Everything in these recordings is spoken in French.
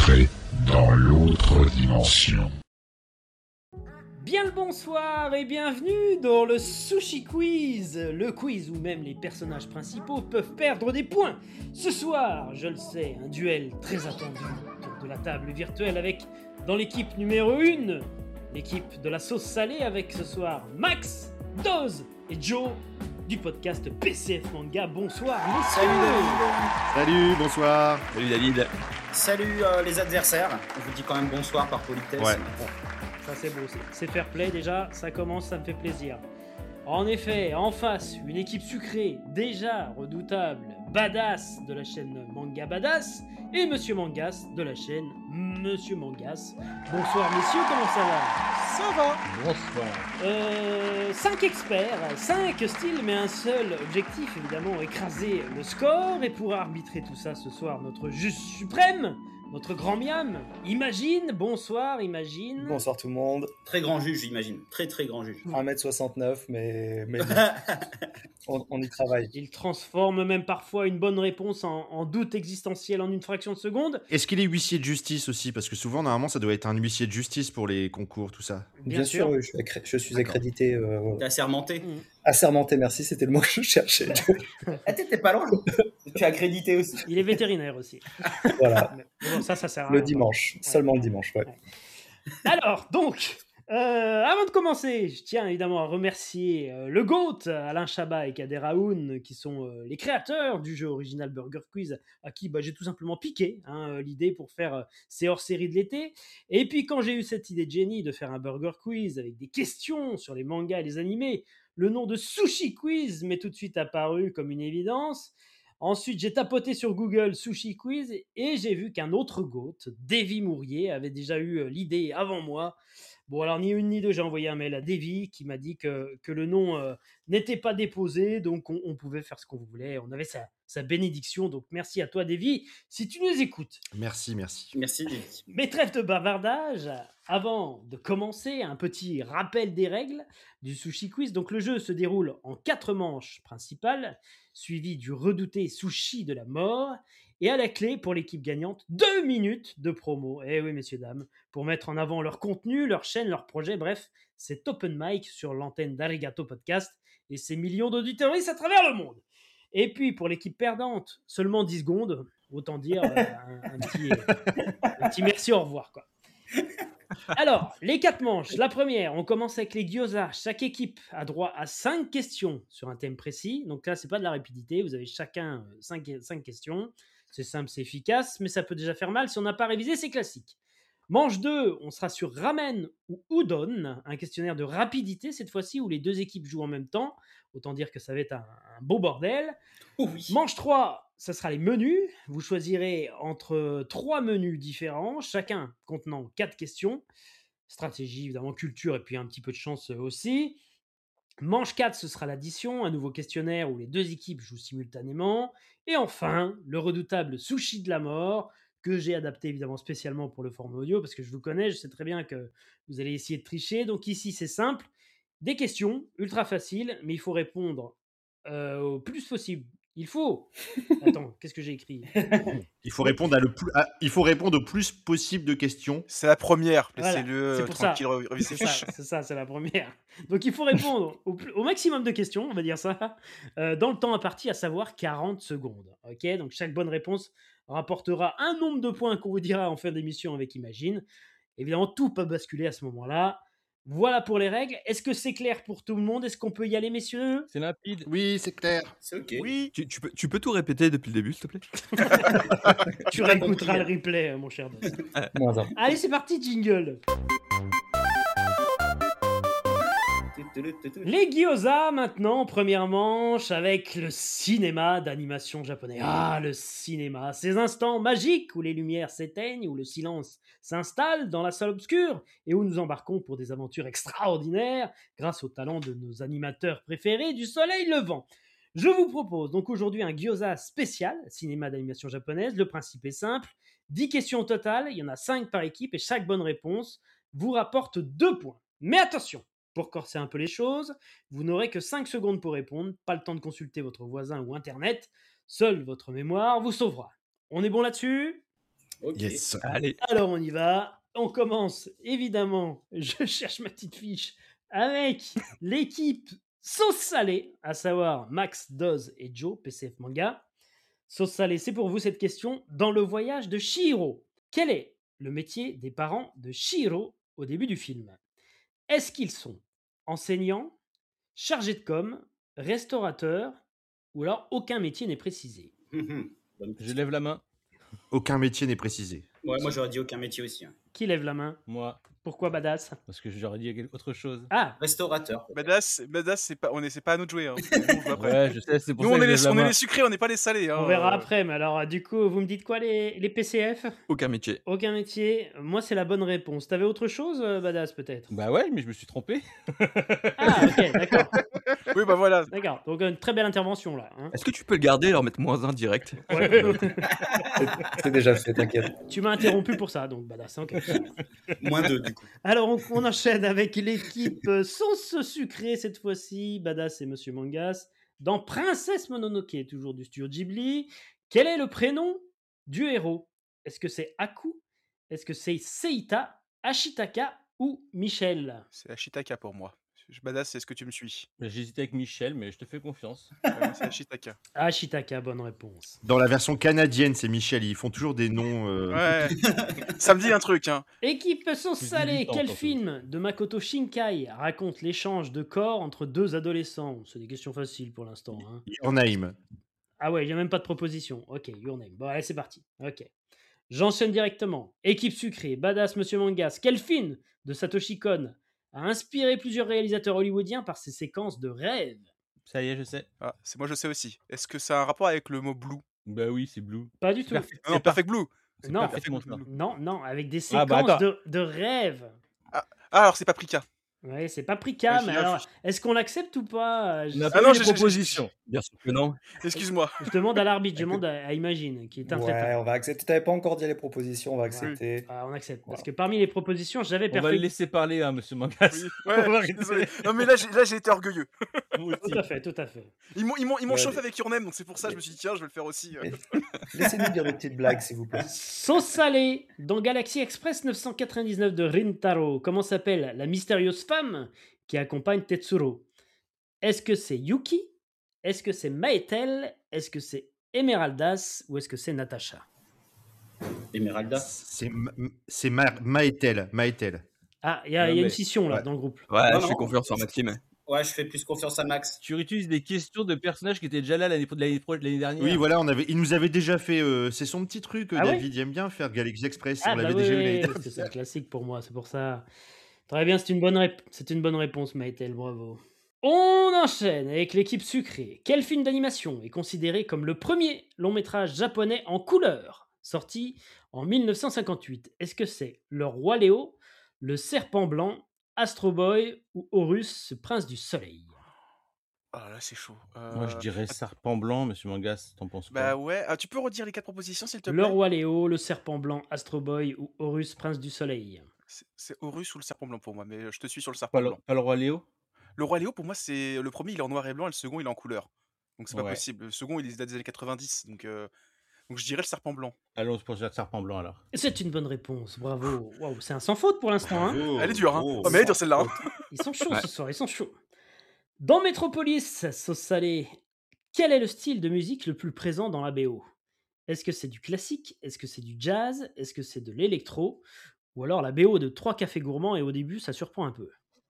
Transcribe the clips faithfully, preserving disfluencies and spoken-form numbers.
entrez dans l'autre dimension. Bien le bonsoir et bienvenue dans le Sushi Quiz, le quiz où même les personnages principaux peuvent perdre des points. Ce soir, je le sais, un duel très attendu autour de la table virtuelle avec, dans l'équipe numéro un, l'équipe de la sauce salée avec ce soir Max, Doz et Joe du podcast P C F Manga. Bonsoir messieurs. Salut David. Salut, bonsoir. Salut David. Salut euh, les adversaires. Je vous dis quand même bonsoir par politesse. Ouais. Bon, ça c'est beau, c'est, c'est fair play déjà, ça commence, ça me fait plaisir. En effet, en face, une équipe sucrée, déjà redoutable, badass de la chaîne Manga Badass, et Monsieur Mangas de la chaîne Monsieur Mangas. Bonsoir messieurs, comment ça va ? Ça va. Bonsoir. Euh, cinq experts, cinq styles, mais un seul objectif, évidemment, écraser le score. Et pour arbitrer tout ça ce soir, notre juge suprême, notre grand miam, Imagine. Bonsoir, Imagine. Bonsoir tout le monde. Très grand juge, j'imagine. Très très grand juge. un mètre soixante-neuf, mais, mais on, on y travaille. Il transforme même parfois une bonne réponse en, en doute existentiel en une fraction de seconde. Est-ce qu'il est huissier de justice aussi ? Parce que souvent, normalement, ça doit être un huissier de justice pour les concours, tout ça. Bien, Bien sûr. sûr, oui, je, suis accré- je suis accrédité. Euh, T'es assermenté. Mmh. assermenté, merci, c'était le mot que je cherchais. Ah, t'es pas loin. Tu es accrédité aussi. Il est vétérinaire aussi. Voilà, Mais bon, ça, ça sert à le rien. dimanche, Ouais. seulement le dimanche, ouais. Ouais. Alors, donc, euh, avant de commencer, je tiens évidemment à remercier euh, le GOAT, Alain Chabat et Kader Aoun, qui sont euh, les créateurs du jeu original Burger Quiz, à qui bah, j'ai tout simplement piqué hein, euh, l'idée pour faire euh, ces hors-séries de l'été. Et puis, quand j'ai eu cette idée de génie de faire un Burger Quiz avec des questions sur les mangas et les animés, le nom de Sushi Quiz m'est tout de suite apparu comme une évidence. Ensuite, j'ai tapoté sur Google Sushi Quiz et j'ai vu qu'un autre GOAT, Davy Mourier, avait déjà eu euh, l'idée avant moi. Bon, alors ni une ni deux, j'ai envoyé un mail à Davy qui m'a dit que, que le nom euh, n'était pas déposé, donc on, on pouvait faire ce qu'on voulait. On avait sa, sa bénédiction, donc merci à toi, Davy, si tu nous écoutes. Merci, merci. Merci. David. Mais trêve de bavardage, avant de commencer, un petit rappel des règles du Sushi Quiz. Donc le jeu se déroule en quatre manches principales, suivi du redouté sushi de la mort, et à la clé, pour l'équipe gagnante, deux minutes de promo. Eh oui, messieurs, dames, pour mettre en avant leur contenu, leur chaîne, leur projet, bref, c'est open mic sur l'antenne d'Arigato Podcast et ses millions d'auditeurs à travers le monde. Et puis, pour l'équipe perdante, seulement dix secondes, autant dire euh, un, un petit, un petit merci, au revoir, quoi. Alors, les quatre manches. La première, on commence avec les gyoza. Chaque équipe a droit à cinq questions sur un thème précis. Donc là, c'est pas de la rapidité. Vous avez chacun cinq questions. C'est simple, c'est efficace, mais ça peut déjà faire mal si on n'a pas révisé, c'est classique. Manche deux, on sera sur ramen ou udon, un questionnaire de rapidité cette fois-ci où les deux équipes jouent en même temps. Autant dire que ça va être un, un beau bordel. Oh oui. Manche trois, ça sera les menus. Vous choisirez entre trois menus différents, chacun contenant quatre questions. Stratégie, évidemment, culture et puis un petit peu de chance aussi. Manche quatre, ce sera l'addition, un nouveau questionnaire où les deux équipes jouent simultanément. Et enfin, le redoutable sushi de la mort, que j'ai adapté évidemment spécialement pour le format audio, parce que je vous connais, je sais très bien que vous allez essayer de tricher. Donc ici, c'est simple. Des questions, ultra faciles, mais il faut répondre euh, au plus possible. Il faut... Attends, qu'est-ce que j'ai écrit ? Il faut répondre à le plus, à- il faut répondre au plus possible de questions. C'est la première. Voilà, Laissez-le c'est euh, pour ça. tranquille re- réviser C'est ses ça, fiches. c'est ça, c'est la première. Donc il faut répondre au, plus- au maximum de questions, on va dire ça, euh, dans le temps imparti, à savoir quarante secondes. Ok, donc chaque bonne réponse rapportera un nombre de points qu'on vous dira en fin d'émission avec Imagine. Évidemment, tout peut basculer à ce moment-là. Voilà pour les règles. Est-ce que c'est clair pour tout le monde ? Est-ce qu'on peut y aller, messieurs ? C'est limpide. Oui, c'est clair. C'est ok. Oui. Tu, tu peux, tu peux tout répéter depuis le début, s'il te plaît? Tu J'ai pas réécouteras compris. le replay, euh, mon cher Dos. Moins un. Allez, c'est parti, jingle. Les gyoza maintenant, première manche avec le cinéma d'animation japonais. Ah, le cinéma, ces instants magiques où les lumières s'éteignent, où le silence s'installe dans la salle obscure et où nous embarquons pour des aventures extraordinaires grâce au talent de nos animateurs préférés du soleil levant. Je vous propose donc aujourd'hui un gyoza spécial, cinéma d'animation japonaise. Le principe est simple, dix questions au total, il y en a cinq par équipe et chaque bonne réponse vous rapporte deux points. Mais attention, pour corser un peu les choses, vous n'aurez que cinq secondes pour répondre, pas le temps de consulter votre voisin ou internet, seule votre mémoire vous sauvera. On est bon là-dessus ? Ok. Yes. Allez. Alors on y va. On commence, évidemment, je cherche ma petite fiche, avec l'équipe Sauce Salée, à savoir Max, Doz et Joe, P C F Manga. Sauce Salée, c'est pour vous cette question. Dans le voyage de Chihiro, quel est le métier des parents de Chihiro au début du film? Est-ce qu'ils sont enseignants, chargés de com, restaurateurs, ou alors aucun métier n'est précisé? Mhm. Bonne Je question. lève la main. Aucun métier n'est précisé. Ouais, moi j'aurais dit aucun métier aussi. hein. Qui lève la main? Moi. Pourquoi badass? Parce que j'aurais dit quelque- autre chose. Ah, Restaurateur. Badass, Badass, c'est pas, on est, c'est pas à nous de jouer. Hein. Nous, on joue après. Ouais, je sais, c'est pour Nous, ça on que est, je lève les, la on est main. les sucrés, on n'est pas les salés. Hein. on verra Euh, après, mais alors du coup, vous me dites quoi les, les P C F? Aucun métier. Aucun métier. Moi, c'est la bonne réponse. T'avais autre chose, euh, badass, peut-être? Bah ouais, mais je me suis trompé. Ah, ok, d'accord. Oui, bah voilà. D'accord. Donc, une très belle intervention là. hein. Est-ce que tu peux le garder et leur mettre moins un direct? Ouais. C'est déjà fait, t'inquiète. Tu m'as interrompu pour ça, donc badass. ok. Moins deux du coup. Alors, on, on enchaîne avec l'équipe euh, sauce sucrée cette fois-ci. Badass et Monsieur Mangas. Dans Princesse Mononoke, toujours du studio Ghibli. Quel est le prénom du héros? Est-ce que c'est Aku? Est-ce que c'est Seita, Ashitaka ou Michel? C'est Ashitaka pour moi. Je- Badass, est-ce que tu me suis? J'hésitais avec Michel, mais je te fais confiance. Ouais, c'est Ashitaka. Ashitaka, bonne réponse. Dans la version canadienne, c'est Michel. Ils font toujours des noms. euh, Ouais. Ça me dit un truc. Hein. Équipe sauce Plus salée, débutant, quel surtout. film de Makoto Shinkai raconte l'échange de corps entre deux adolescents? C'est des questions faciles pour l'instant. hein. Your Name. Ah ouais, il n'y a même pas de proposition. Ok, your name. Bon, allez, c'est parti. Ok. J'enchaîne directement. Équipe sucrée, badass Monsieur Mangas. Quel film de Satoshi Kon a inspiré plusieurs réalisateurs hollywoodiens par ses séquences de rêve? Ça y est, je sais. Ah, c'est moi, je sais aussi. Est-ce que ça a un rapport avec le mot blue? Bah oui, c'est Blue. Pas du C'est tout. parfait. Ah non, C'est Perfect Blue. C'est Non. parfaitement ça. Non, non, avec des Ah, séquences bah, attends. de, de rêve. Ah, alors c'est Paprika. Ouais, c'est Paprika, Ouais, mais j'ai alors, réfléchi. est-ce qu'on l'accepte ou pas? Je, On n'a Ah pas non, eu j'ai- les j'ai- propositions. Bien sûr que non. Excuse-moi. je demande à l'arbitre, je demande à, à Imagine, qui est Ouais, intraitable. on va accepter. T'avais pas encore dit les propositions, on va accepter. Ah, on accepte. Parce Voilà. que parmi les propositions, j'avais On va le Perfect. laisser parler, hein, monsieur Mangas. Oui. On Ouais, va je suis arrêter. désolé. Non, mais là, j'ai, là, j'ai été orgueilleux. Moi aussi. Tout à fait, tout à fait. Ils m'ont, ils m'ont, ils m'ont Ouais, chauffé mais- avec Your Name, donc c'est pour ça que je me suis dit, tiens, je vais le faire aussi. euh. Laissez-nous dire des petites blagues, s'il vous plaît. Sauce salée, dans Galaxy Express neuf cent quatre-vingt-dix-neuf de Rintaro, comment s'appelle la mystérieuse femme qui accompagne Tetsuro? Est-ce que c'est Yuki? Est-ce que c'est Maetel? Est-ce que c'est Emeraldas? Ou est-ce que c'est Natacha? Emeralda. C'est Ma- c'est Ma- Maëtel. Maëtel. Ah, il y a, Non, il y a une mais- scission là ouais. dans le groupe. Ouais, Non, je fais non. confiance en ma team. Ouais, je fais plus confiance à Max. Tu réutilises des questions de personnages qui étaient déjà là l'année, l'année, pro- l'année dernière. Oui, voilà, on avait, il nous avait déjà fait. euh, c'est son petit truc, euh, Ah ouais David. Il aime bien faire Galaxy Express. Ah, on bah l'avait oui, déjà eu oui, l'année oui, dernière. c'est un classique pour moi, c'est pour ça. Très bien, c'est une bonne, rép- c'est une bonne réponse, Maëtel, bravo. On enchaîne avec l'équipe sucrée. Quel film d'animation est considéré comme le premier long métrage japonais en couleur, sorti en mille neuf cent cinquante-huit? Est-ce que c'est Le Roi Léo, Le Serpent Blanc, Astro Boy ou Horus, Prince du Soleil? Ah là, c'est chaud. Moi, je Euh, dirais Serpent Blanc, monsieur Mangas. T'en penses Bah quoi? ouais. Ah, tu peux redire les quatre propositions, s'il te plaît? Le Roi Léo, Le Serpent Blanc, Astro Boy ou Horus, Prince du Soleil? C'est, c'est Horus ou le serpent blanc pour moi, mais je te suis sur le serpent Pas le, blanc. pas le roi Léo? Le roi Léo, pour moi, c'est le premier, il est en noir et blanc, et le second, il est en couleur. Donc c'est pas Ouais. possible. Le second, il date des années quatre-vingt-dix. Donc, euh, donc je dirais le serpent blanc. Allons pour le Serpent Blanc alors. C'est une bonne réponse, bravo. Waouh, c'est un sans faute pour l'instant, hein. Bravo. Elle est dure, hein. Oh. Oh, mais elle est dure celle-là. hein. Ils sont chauds Ouais. ce soir, ils sont chauds. Dans Metropolis, sauce salée, quel est le style de musique le plus présent dans la B O? Est-ce que c'est du classique? Est-ce que c'est du jazz? Est-ce que c'est de l'électro? Ou alors la B O de Trois Cafés Gourmands et au début ça surprend un peu.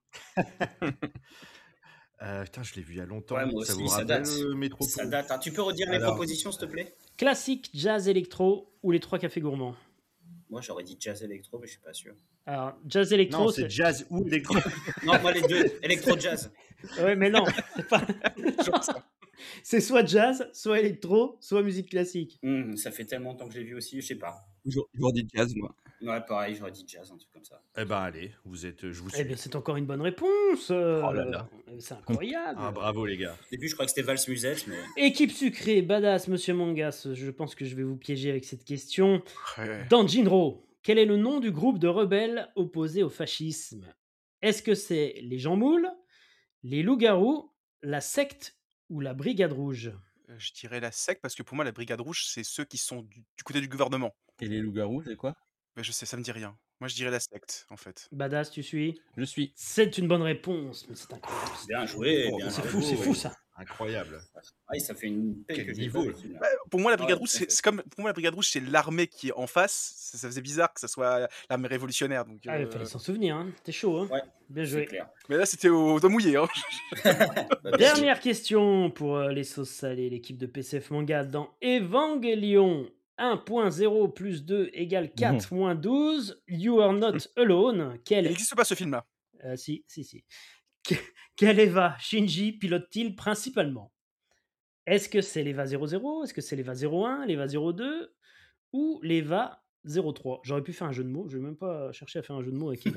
Euh, putain, je l'ai vu il y a longtemps. Ouais, moi ça aussi, vous ça rappelle date. euh, Métropole Ça date. hein. Tu peux redire les Alors. propositions, s'il te plaît? Classique, jazz, électro ou les Trois Cafés Gourmands? Moi, j'aurais dit jazz électro, mais je suis pas sûr. Alors, jazz, électro, Non, c'est... c'est jazz ou électro. Non, moi, les deux. Électro-jazz. Ouais, mais non, c'est pas... c'est soit jazz, soit électro, soit musique classique. Hum, ça fait tellement longtemps que je l'ai vu aussi, je sais pas. J'aurais dit jazz, moi. Ouais, pareil, j'aurais dit jazz, un truc comme ça. Eh ben allez, vous êtes, je vous Eh suis. bien, c'est encore une bonne réponse. euh, Oh là là. C'est incroyable. Ah bravo les gars. Au début, je croyais que c'était Vals Musette, mais. Équipe sucrée, badass, monsieur Mangas. Je pense que je vais vous piéger avec cette question. Ouais. Dans Jinro, quel est le nom du groupe de rebelles opposés au fascisme? Est-ce que c'est les gens moules, les loups-garous, la secte ou la brigade rouge? Euh, Je dirais la secte, parce que pour moi, la brigade rouge, c'est ceux qui sont du, du côté du gouvernement. Et les loups-garous, c'est quoi? Bah, je sais, ça me dit rien. Moi, je dirais la secte, en fait. Badass, tu suis? Je suis. C'est une bonne réponse, mais c'est incroyable. Bien joué, Oh, bien C'est joué. fou, c'est fou ça. Incroyable. Ah, ça fait une paix Quel que j'ai niveau. pas dessus, là. Bah, pour moi, la Ah brigade ouais, rouge, tout à c'est fait. c'est comme pour moi la brigade rouge, c'est l'armée qui est en face. Ça, ça faisait bizarre que ça soit l'armée révolutionnaire. Donc, Ah, il euh, fallait s'en souvenir, hein. T'es chaud, hein. Ouais, Bien c'est joué. clair. Mais là, c'était au doigt mouillé. Hein. Bah, bien Dernière question pour euh, les sauces salées, l'équipe de P C F Manga dans Evangelion. un point zéro plus deux égale quatre moins douze. You are not alone. Il Quel... n'existe pas ce film-là. Euh, si, si, si. Que- Quel Eva Shinji pilote-t-il principalement? Est-ce que c'est l'Eva zéro zéro? Est-ce que c'est l'Eva zéro un, l'Eva zéro deux ou l'Eva zéro trois? J'aurais pu faire un jeu de mots, je vais même pas chercher à faire un jeu de mots avec Eva.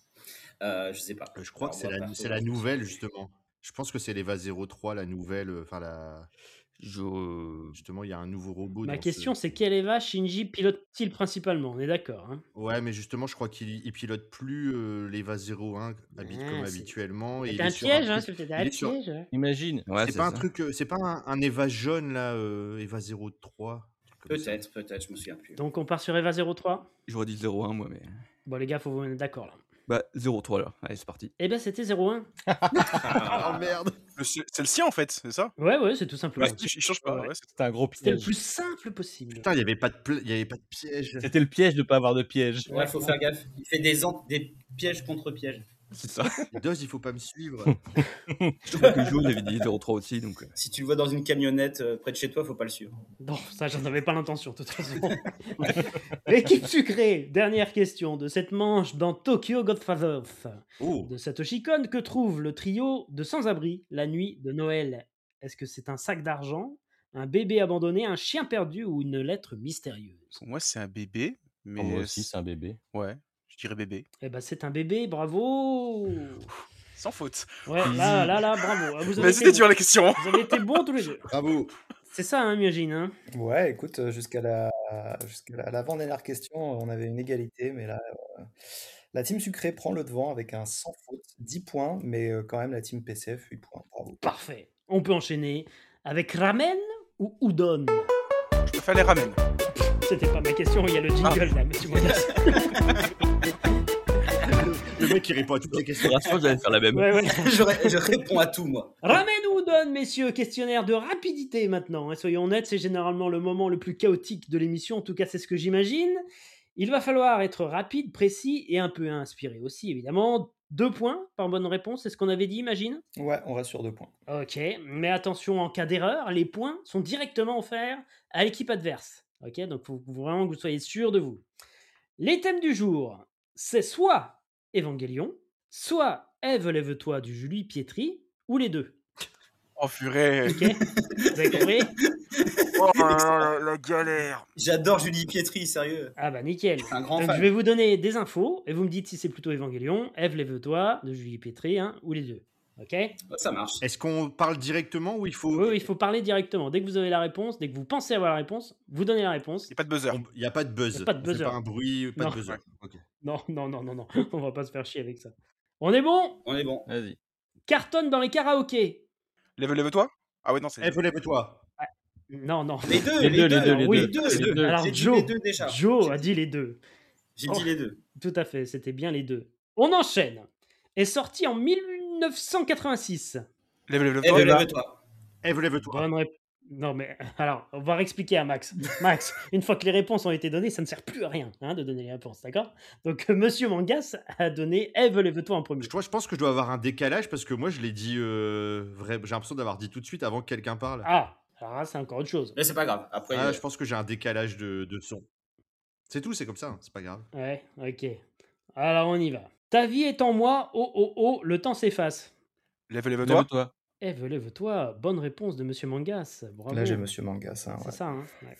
Euh, je sais pas. Euh, Je crois Alors, que c'est moi, la, perso, c'est la je- nouvelle, justement. Je pense que c'est l'Eva zéro trois, la nouvelle. euh, Enfin, la... Je... justement, il y a un nouveau robot. Ma dans question, ce... c'est quel Eva Shinji pilote-t-il principalement? On est d'accord, hein? Ouais, mais justement, je crois qu'il il pilote plus euh, l'Eva zéro un habite Ah, comme c'est- habituellement. Et C'est il un est sur piège, un hein? truc- C'est peut-être il un est sur- piège. hein. Imagine. Ouais, C'est c'est pas un ça. truc, euh, c'est pas un, un Eva jaune là, euh, Eva zéro trois. un truc comme ça. Peut-être, peut-être, je me souviens plus. Donc on part sur Eva zéro trois. J'aurais dit zéro un, moi, mais. Bon les gars, faut vous mettre d'accord là. Bah, zéro trois alors. Allez, c'est parti. Eh ben c'était zéro un. Oh merde. Le- C'est le sien, en fait, c'est ça? Ouais ouais, c'est tout simplement. Ouais, il, il change pas. Ouais. ouais, c'est- C'était un gros C'était le piège. plus simple possible. Putain, il y avait pas de, pla- il y avait pas de piège. C'était le piège de pas avoir de piège. Ouais, faut faire gaffe. Il fait des, an- des pièges contre pièges. C'est ça. Doz, il faut pas me suivre. Je crois que Jo, il avait dit zéro trois aussi, donc. euh, Si tu le vois dans une camionnette euh, près de chez toi, faut pas le suivre. Non, ça j'en avais pas l'intention de toute façon. Équipe sucrée, dernière question de cette manche dans Tokyo Godfathers Oh, de Satoshi Kon. Que trouve le trio de sans-abri la nuit de Noël? Est-ce que c'est un sac d'argent, un bébé abandonné, un chien perdu ou une lettre mystérieuse? Pour moi, c'est un bébé. Mais Pour moi aussi, c'est un bébé. Ouais, je dirais bébé. Eh ben c'est un bébé, bravo. Sans faute. Ouais, Easy. là, là, là, bravo. Vous avez Mais été c'était bons. dur, les questions. Vous avez été bons tous les deux. bravo. C'est ça, hein, Myojin, hein? Ouais, écoute, euh, jusqu'à la, jusqu'à la- l'avant-dernière question, on avait une égalité, mais là, euh, la team sucrée prend le devant avec un sans faute, dix points, mais euh, quand même la team P C F, huit points. Bravo. Parfait. On peut enchaîner avec ramen ou udon? Je préfère les ramen. C'était pas ma question, il y a le jingle là, monsieur Mogas. Le mec, il répond à toutes les questions. Rassure, j'allais faire la même. Ouais, ouais. je, ré- je réponds à tout, moi. Ramen ou udon, messieurs? Questionnaire de rapidité maintenant. hein. Soyons honnêtes, c'est généralement le moment le plus chaotique de l'émission. En tout cas, c'est ce que j'imagine. Il va falloir être rapide, précis et un peu inspiré aussi, évidemment. Deux points par bonne réponse, c'est ce qu'on avait dit, imagine? Ouais, on reste sur deux points. Ok, mais attention, en cas d'erreur, les points sont directement offerts à l'équipe adverse. Ok, donc il faut vraiment que vous soyez sûr de vous. Les thèmes du jour, c'est soit Evangelion, soit Ève, lève-toi du Julie Pietri, ou les deux. Oh, purée. Ok, vous avez compris? Oh là là, la, la galère. J'adore Julie Pietri, sérieux. Ah bah nickel. Je suis un grand Donc fan. je vais vous donner des infos et vous me dites si c'est plutôt Evangelion, Ève, lève-toi de Julie Pietri, hein, ou les deux. Ok? Ouais, ça marche. Est-ce qu'on parle directement ou il faut. Oui, oui, il faut parler directement. Dès que vous avez la réponse, dès que vous pensez avoir la réponse, vous donnez la réponse. Il n'y a pas de buzzer. Il n'y a pas de buzz. Y a pas de On fait buzzer. pas un bruit, pas Non. de buzzer. Ouais. Ok. Non, non, non, non, non, on va pas se faire chier avec ça. On est bon? On est bon. Vas-y. Cartonne dans les karaokés. Lève, lève-toi. Ah ouais, non, c'est. Eh, lève-toi. Non, non. Les deux, Les les, deux, deux, les deux, les oui, les deux. deux. Les deux. Alors J'ai dit Joe, les deux déjà. Joe J'ai a dit- dit les deux. J'ai Oh. dit les deux. Tout à fait, c'était bien les deux. On enchaîne. Est sorti en mille neuf cent quatre-vingt-six. Lève, lève, Eh lève-toi. ben, lève-toi. Eh, lève-toi. Bonne rép- Non, mais alors, on va réexpliquer à Max. Max, une fois que les réponses ont été données, ça ne sert plus à rien hein, de donner les réponses, d'accord? Donc, euh, Monsieur Mangas a donné Ève, lève-toi en premier. Je, crois- je pense que je dois avoir un décalage parce que moi, je l'ai dit. euh, vrai... J'ai l'impression d'avoir dit tout de suite avant que quelqu'un parle. Ah, alors là, c'est encore autre chose. Mais c'est pas grave. Après, Ah, euh, je pense que j'ai un décalage de, de son. C'est tout, c'est comme ça, hein, c'est pas grave. Ouais, ok. Alors, on y va. Ta vie est en moi, oh oh oh, le temps s'efface. Lève, lève-toi. Lève-toi. Ève, lève-toi. Bonne réponse de Monsieur Mangas. Bravo. Là, j'ai Monsieur Mangas. hein, C'est ouais. ça, hein. Ouais.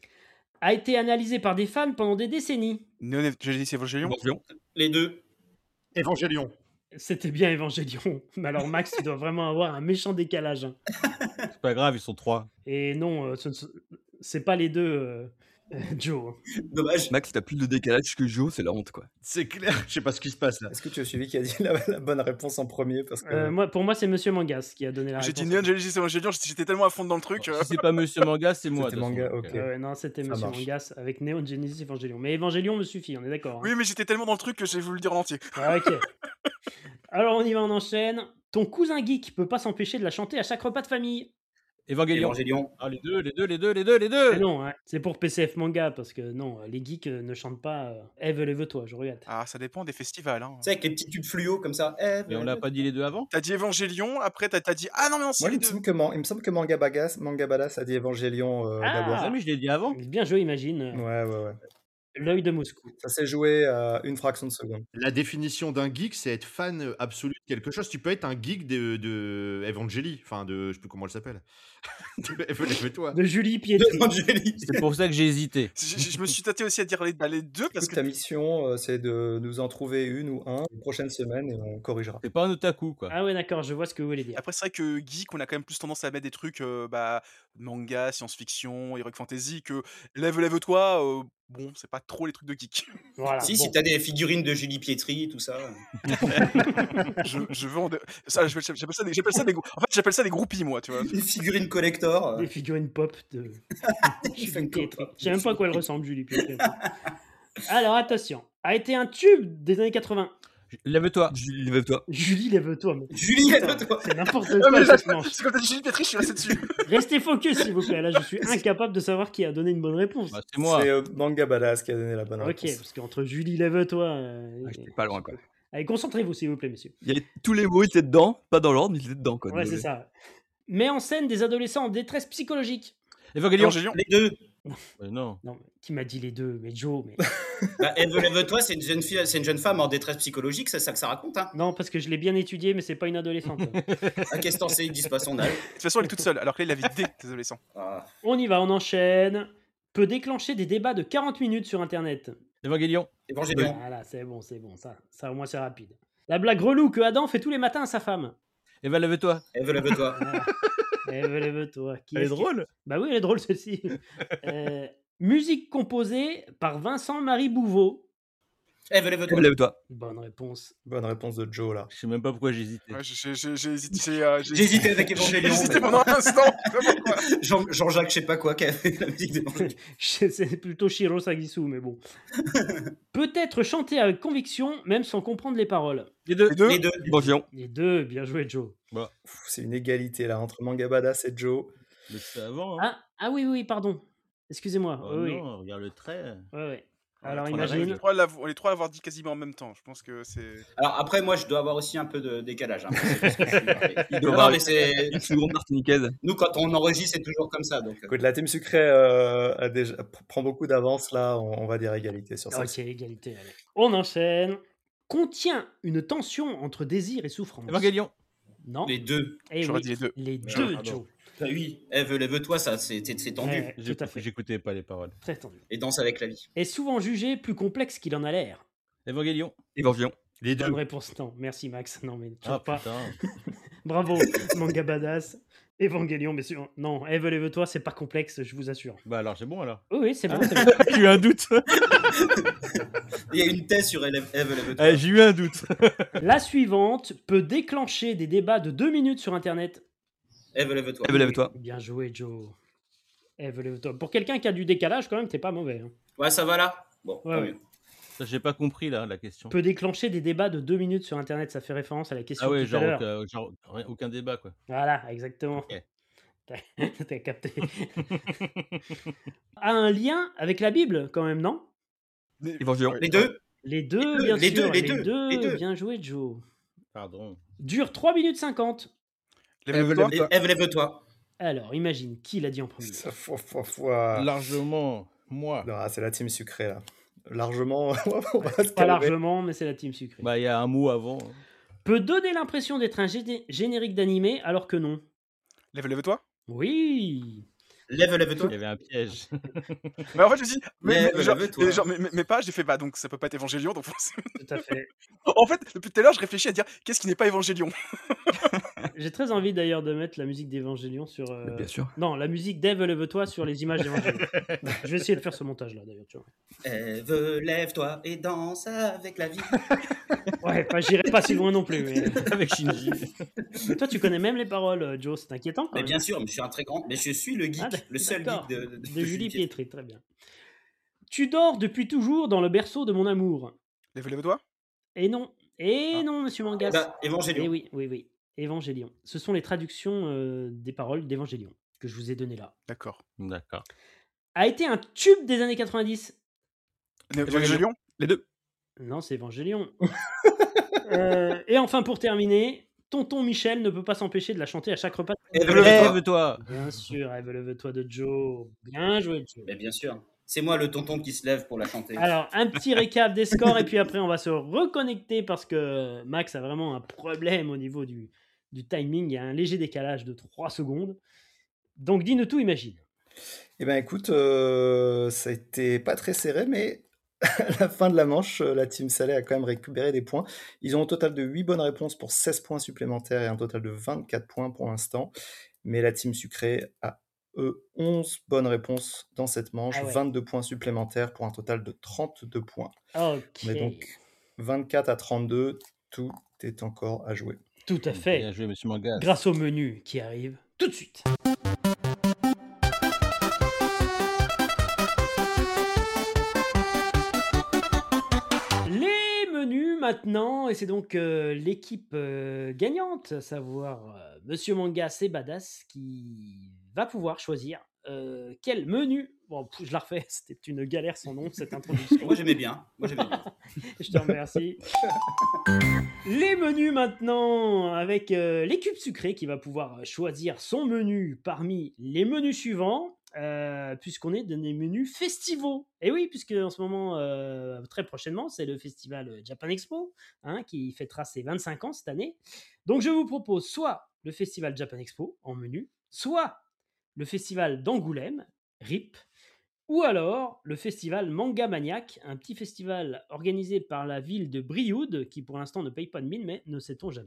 A été analysé par des fans pendant des décennies. Néo- J'ai dit c'est Evangelion. Evangelion. les deux. Évangélion. C'était bien Evangelion. Mais alors, Max, tu dois vraiment avoir un méchant décalage. hein. C'est pas grave, ils sont trois. Et non, euh, ce ne sont- c'est pas les deux. euh, Euh, Joe. Dommage. Max, t'as plus de décalage que Joe, c'est la honte, quoi. C'est clair, je sais pas ce qui se passe là. Est-ce que tu as suivi qui a dit la, la bonne réponse en premier parce que... Euh, moi, pour moi, c'est Monsieur Mangas qui a donné la J'ai dit réponse. Neon Genesis Evangelion, j'étais tellement à fond dans le truc. euh. Si c'est pas Monsieur Manga, c'est moi. C'était de toute manga, façon, ok. donc, Ah euh, ouais, non, c'était Ça Monsieur marche. Mangas avec Neon Genesis Evangelion. Mais Evangelion me suffit, on est d'accord. hein. Oui, mais j'étais tellement dans le truc que j'ai voulu le dire en entier. Ah, ok. Alors on y va, on enchaîne. Ton cousin geek peut pas s'empêcher de la chanter à chaque repas de famille. Evangelion. Evangelion. Ah, les deux, les deux, les deux, les deux, les deux. Mais non, hein, c'est pour P C F Manga parce que non, les geeks euh, ne chantent pas euh, Eve, lève-toi, je regarde. Ah, ça dépend des festivals. Hein. Tu sais, avec les petits tubes fluo comme ça. Eh, Mais on l'a pas dit les deux avant. T'as dit Evangelion, après t'as t'as dit ah non mais non, c'est Moi, les il me, deux. semble que, Man- il me semble que Manga Bagas, Manga Badass a dit Evangelion euh, Ah. d'abord. Ah, mais je l'ai dit avant. Bien joué, imagine. euh, Ouais, ouais, ouais. L'œil de Moscou. Ça s'est joué à une fraction de seconde. La définition d'un geek, c'est être fan absolu de quelque chose. Tu peux être un geek de, de Evangeli, enfin de, je sais plus comment elle s'appelle. Lève-toi. De Julie Pietri. Evangelion. C'est pour ça que j'ai hésité. Je, je- je me suis tâté aussi à dire les, bah, les deux parce Écoute, que ta mission, euh, c'est de nous en trouver une ou un les prochaines semaines et on corrigera. C'est pas un otaku, quoi. Ah ouais, d'accord, je vois ce que vous voulez dire. après c'est vrai que geek on a quand même plus tendance à mettre des trucs euh, bah manga, science-fiction, heroic fantasy que lève lève-toi. euh, bon, c'est pas trop les trucs de geek. Voilà. Si, bon. si t'as des figurines de Julie Pietri, tout ça. je, je vends de... ça, je- j'appelle ça des, j'appelle ça des, grou- en fait j'appelle ça des groupies moi, tu vois. Des figurines collector. Des figurines pop de Julie Funko Pietri. Pop. Je sais même pas à quoi elle ressemble, Julie Pietri. Alors attention, a été un tube des années quatre-vingts. Lève-toi. Julie, lève-toi. Julie, lève-toi. mais- Julie, lève-toi. C'est n'importe Ah, quoi mais cette je- manche. c'est comme t'as dit Julie Pietri, je suis resté dessus. Restez focus s'il vous plaît. Là, je suis incapable de savoir qui a donné une bonne réponse. Bah, c'est moi. C'est euh, Manga Badass qui a donné la bonne Ok, réponse. parce qu'entre Julie, lève-toi. euh, Ah, j'étais pas loin, quoi. Allez, concentrez-vous s'il vous plaît, messieurs. Il y avait tous les mots, ils étaient dedans. Pas dans l'ordre, mais ils étaient dedans, quoi. Ouais, c'est Désolé. ça. Met en scène des adolescents en détresse psychologique. Evangelion. Evangelion. Les deux. Euh, non. Non, mais qui m'a dit les deux? Mais Joe, mais... Bah, Eve, lève-toi, c'est une jeune fille, c'est une jeune femme en détresse psychologique, c'est ça que ça raconte, hein. Non, parce que je l'ai bien étudié, mais c'est pas une adolescente. Ah, qu'est-ce que t'en sais, ils disent pas son âge. De toute façon elle est toute seule alors que là il avait des adolescents. Ah. On y va, on enchaîne. Peut déclencher des débats de quarante minutes sur Internet. Evangelion. Evangelion. Voilà, c'est bon, c'est bon, ça, ça au moins c'est rapide. La blague relou que Adam fait tous les matins à sa femme. Eva, lève-toi. Eve, lève-toi. Voilà. Lève, lève-toi. Qui Elle est est-ce qui- drôle. Bah oui, elle est drôle celle-ci. Euh, musique composée par Vincent-Marie Bouveau. Eve, lève-toi. Lève-toi. Bonne réponse. Bonne réponse de Joe là. Je sais même pas pourquoi j'hésitais. Ouais, j'ai, j'ai, j'ai hésité. J'ai, euh, J'ai hésité avec J'ai Evangelion. hésité mais- pendant un instant. je sais pas pourquoi. Jean- Jean-Jacques, je sais pas quoi, qui a fait la musique d'Evangelion. C'est plutôt Shiro Sagisu, mais bon. Peut-être chanter avec conviction, même sans comprendre les paroles. Les deux. Les deux. Les deux. Evangelion. Les deux, bien joué Joe. Pff, c'est une égalité là entre Manga Badass et Joe. Mais c'était avant. Hein. Ah, ah oui, oui, pardon. Excusez-moi. Oh oui, non, regarde le trait. oui. Ouais, ouais. On Alors est trois- imagine. les trois l'avoir- les trois l'avoir dit quasiment en même temps. Je pense que c'est. Alors après, moi, je dois avoir aussi un peu de décalage. Hein, c'est parce que je suis marié. Il doit non, avoir mais c'est... une seconde martiniquaise. Nous, quand on enregistre, c'est toujours comme ça. Donc, euh, Écoute, la team sucrée euh, a déjà, pr- prend beaucoup d'avance là, on, on va dire égalité sur ça. Ok, égalité. Allez. On enchaîne. Contient une tension entre désir et souffrance. Evangelion. Non. les deux. Eh J'aurais oui, dit les deux. Les Ah, deux, pardon. Joe. Bah oui, Eve, lève-toi, ça, c'est, c'est, c'est tendu. Ouais, J'ai- tout à fait. J'écoutais pas les paroles. Très tendu. Et danse avec la vie. Est souvent jugé plus complexe qu'il en a l'air. Evangelion. Evangelion. Les deux. Bonne réponse. Non, merci Max. Non, mais toujours Ah pas. putain. Bravo, Manga Badass. Évangélion, mais sûr. Non, Eve, lève-toi, c'est pas complexe, je vous assure. Bah alors c'est bon alors. Oui, oui, c'est bon. Ah. c'est bon. J'ai eu un doute. Il y a une thèse sur Eve, Eve, lève-toi. Eh, J'ai eu un doute. La suivante peut déclencher des débats de deux minutes sur Internet. Eve, lève-toi. Eve, lève-toi. Bien joué, Joe. Eve, lève-toi. Pour quelqu'un qui a du décalage, quand même, t'es pas mauvais. hein. Ouais, ça va là. Bon, Ouais, tant ouais. mieux. Ça, j'ai pas compris là la question. Peut déclencher des débats de deux minutes sur Internet. Ça fait référence à la question Ah ouais, tout genre, à l'heure. aucun, genre rien- aucun débat quoi. Voilà, exactement. Ok. T'as t'as capté. A un lien avec la Bible, quand même, non? Evangelion. Les deux. Les deux, Les deux, bien les sûr. deux, les deux, les deux. Bien joué, Joe. Pardon. Dure trois minutes cinquante. Lève-toi. Et- Eve, lève-toi. Alors, imagine, qui l'a dit en premier? Ça, foi, foi, foi. Largement, moi. Non, c'est la team sucrée là. Largement, on va se Pas calmer. largement, mais c'est la team sucrée. Bah il y a un mot avant. Peut donner l'impression d'être un gé- générique d'animé, alors que non. Lève, lève-toi. Oui. Lève, Il lève-toi. y avait un piège. Mais en fait, je me dis, mais, Lève, mais, genre, lève-toi. mais, genre, mais, mais- mais pas, j'ai fait, bah donc ça peut pas être Évangélion, donc forcément. Tout à fait. En fait, depuis tout à l'heure, je réfléchis à dire qu'est-ce qui n'est pas Évangélion. J'ai très envie d'ailleurs de mettre la musique d'Évangélion sur. Mais euh, bien sûr. Non, la musique d'Ève, lève-toi sur les images d'Évangélion. Je vais essayer de faire ce montage là d'ailleurs, tu vois. Ève, lève-toi et danse avec la vie. Ouais, enfin, j'irai pas si loin non plus. Mais... Avec Shinji. mais toi, tu connais même les paroles, euh, Joe, c'est inquiétant quand Mais même. bien sûr, mais je suis un très grand. Mais je suis le geek, Ah, d- le seul d'accord. geek de, de, De de Julie Julie Pietri. Pietri, très bien. Tu dors depuis toujours dans le berceau de mon amour. Lève, lève-toi. Et non, et Ah. non, monsieur Eh Mangas. ben, Eh Évangélion. oui, oui, oui. Évangélion. Ce sont les traductions euh, des paroles d'Évangélion que je vous ai données là. D'accord. D'accord. A été un tube des années quatre-vingt-dix. Évangélion. Les deux. Non, c'est Évangélion. Euh, et enfin, pour terminer, tonton Michel ne peut pas s'empêcher de la chanter à chaque repas. Ève, lève-toi. Lève-toi. Bien sûr, Ève, lève-toi de Joe. Bien joué, Joe. Mais bien sûr. C'est moi le tonton qui se lève pour la chanter. Alors, un petit récap des scores et puis après, on va se reconnecter parce que Max a vraiment un problème au niveau du, du timing. Il y a un léger décalage de trois secondes. Donc, dis-nous tout, imagine. Eh ben écoute, euh, ça a été pas très serré, mais à la fin de la manche, euh, la team Salé a quand même récupéré des points. Ils ont un total de huit bonnes réponses pour seize points supplémentaires et un total de vingt-quatre points pour l'instant. Mais la team Sucré a, eux, onze bonnes réponses dans cette manche, Ah ouais. vingt-deux points supplémentaires pour un total de trente-deux points. Ok. Mais donc, vingt-quatre à trente-deux, tout est encore à jouer. Tout à fait. Bien joué, monsieur Mangas. Grâce au menu qui arrive tout de suite. Les menus maintenant, et c'est donc euh, l'équipe euh, gagnante, à savoir euh, Monsieur Mangas et Badass, qui va pouvoir choisir euh, quel menu. Bon, pff, je la refais, c'était une galère sans nom cette introduction. Moi j'aimais bien. Moi j'aimais bien. Je te remercie. Les menus maintenant, avec euh, l'équipe sucrée qui va pouvoir choisir son menu parmi les menus suivants, euh, puisqu'on est dans des menus festivals. Et oui, puisque en ce moment, euh, très prochainement, c'est le festival Japan Expo, hein, qui fêtera ses vingt-cinq ans cette année. Donc je vous propose soit le festival Japan Expo en menu, soit le festival d'Angoulême, R I P, ou alors le festival Manga Maniac, un petit festival organisé par la ville de Brioude, qui pour l'instant ne paye pas de mine, mais ne sait-on jamais.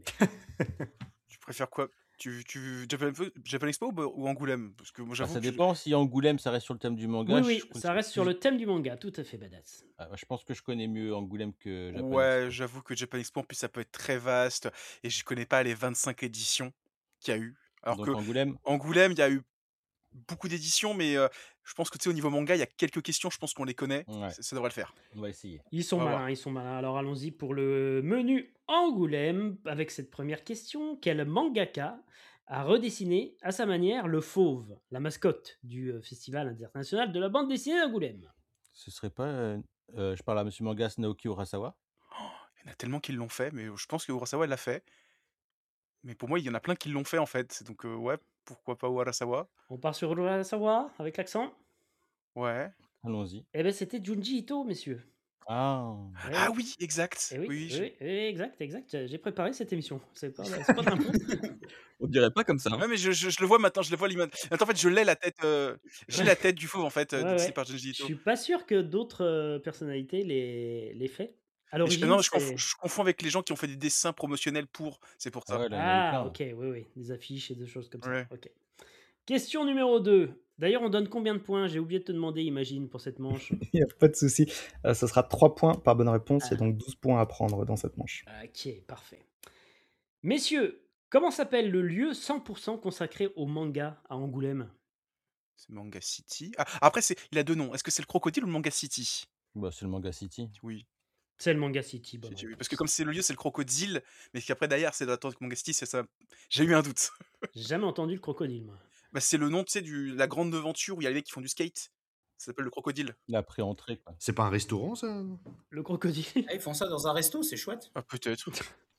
Tu préfères quoi? Tu, tu Japan, Japan Expo ou, ou Angoulême? Parce que moi Bah, j'avoue. ça que je- dépend si Angoulême ça reste sur le thème du manga. Oui, je oui, trouve ça que reste c'est sur plus- le thème du manga, tout à fait badass. Ah, bah, je pense que je connais mieux Angoulême que Japan Ouais, Expo. j'avoue que Japan Expo en plus ça peut être très vaste et je connais pas les vingt-cinq éditions qu'il y a eu. Alors Donc que Angoulême, Angoulême, il y a eu beaucoup d'éditions, mais euh, je pense que tu sais, au niveau manga, il y a quelques questions, je pense qu'on les connaît. Ouais. Ça, ça devrait le faire. on va essayer. Ils sont On va malins, voir. ils sont malins. Alors allons-y pour le menu Angoulême, avec cette première question. Quel mangaka a redessiné à sa manière le fauve, la mascotte du euh, Festival international de la bande dessinée d'Angoulême? Ce serait pas. euh, euh, je parle à monsieur Mangas Naoki Urasawa. Il y en a tellement qui l'ont fait, mais je pense que Urasawa l'a fait. Mais pour moi, il y en a plein qui l'ont fait en fait. Donc euh, ouais, pourquoi pas Urasawa? On part sur Urasawa avec l'accent? Ouais. Allons-y. Eh bien, c'était Junji Ito, messieurs. Ah. Eh Ah oui. oui, exact. Eh oui, Oui, oui, j'ai- oui, oui, exact, exact. J'ai préparé cette émission. C'est pas, c'est pas de l'impro. On dirait pas comme ça. hein. Ouais, mais je, je- je le vois maintenant, je le vois l'image. Attends, en fait, je l'ai la tête. euh, J'ai la tête du fauve en fait, euh, Ouais, dessiné ouais. par Junji Je Ito. suis pas sûr que d'autres euh, personnalités les, les fait. À Et je- l'origine, non, je c'est... confonds, je confonds avec les gens qui ont fait des dessins promotionnels pour. C'est pour Ah ça. ouais, là, il y en a eu Ah, plein. ok, oui, oui. Des affiches et des choses comme ça. Ouais. Ok. Question numéro deux. D'ailleurs, on donne combien de points? J'ai oublié de te demander, imagine, pour cette manche. Il n'y a pas de souci. Euh, ce sera trois points par bonne réponse. Il y a Ah. donc douze points à prendre dans cette manche. Ok, parfait. Messieurs, comment s'appelle le lieu cent pour cent consacré au manga à Angoulême? C'est Manga City. Ah, après, c'est, il a deux noms. Est-ce que c'est le Crocodile ou le Manga City? Bah, c'est le Manga City. Oui. C'est le Manga City. bonne City, oui. réponse. Parce que comme c'est le lieu, c'est le Crocodile, mais qu'après derrière, c'est l'attente Manga City, c'est ça. J'ai eu un doute. J'ai jamais entendu le crocodile, moi. Bah, c'est le nom, tu sais, du la grande aventure où il y a les mecs qui font du skate. Ça s'appelle le Crocodile. La pré-entrée, quoi. C'est pas un restaurant, ça? Le crocodile. Ah, ils font ça dans un resto, c'est chouette. Ah, peut-être.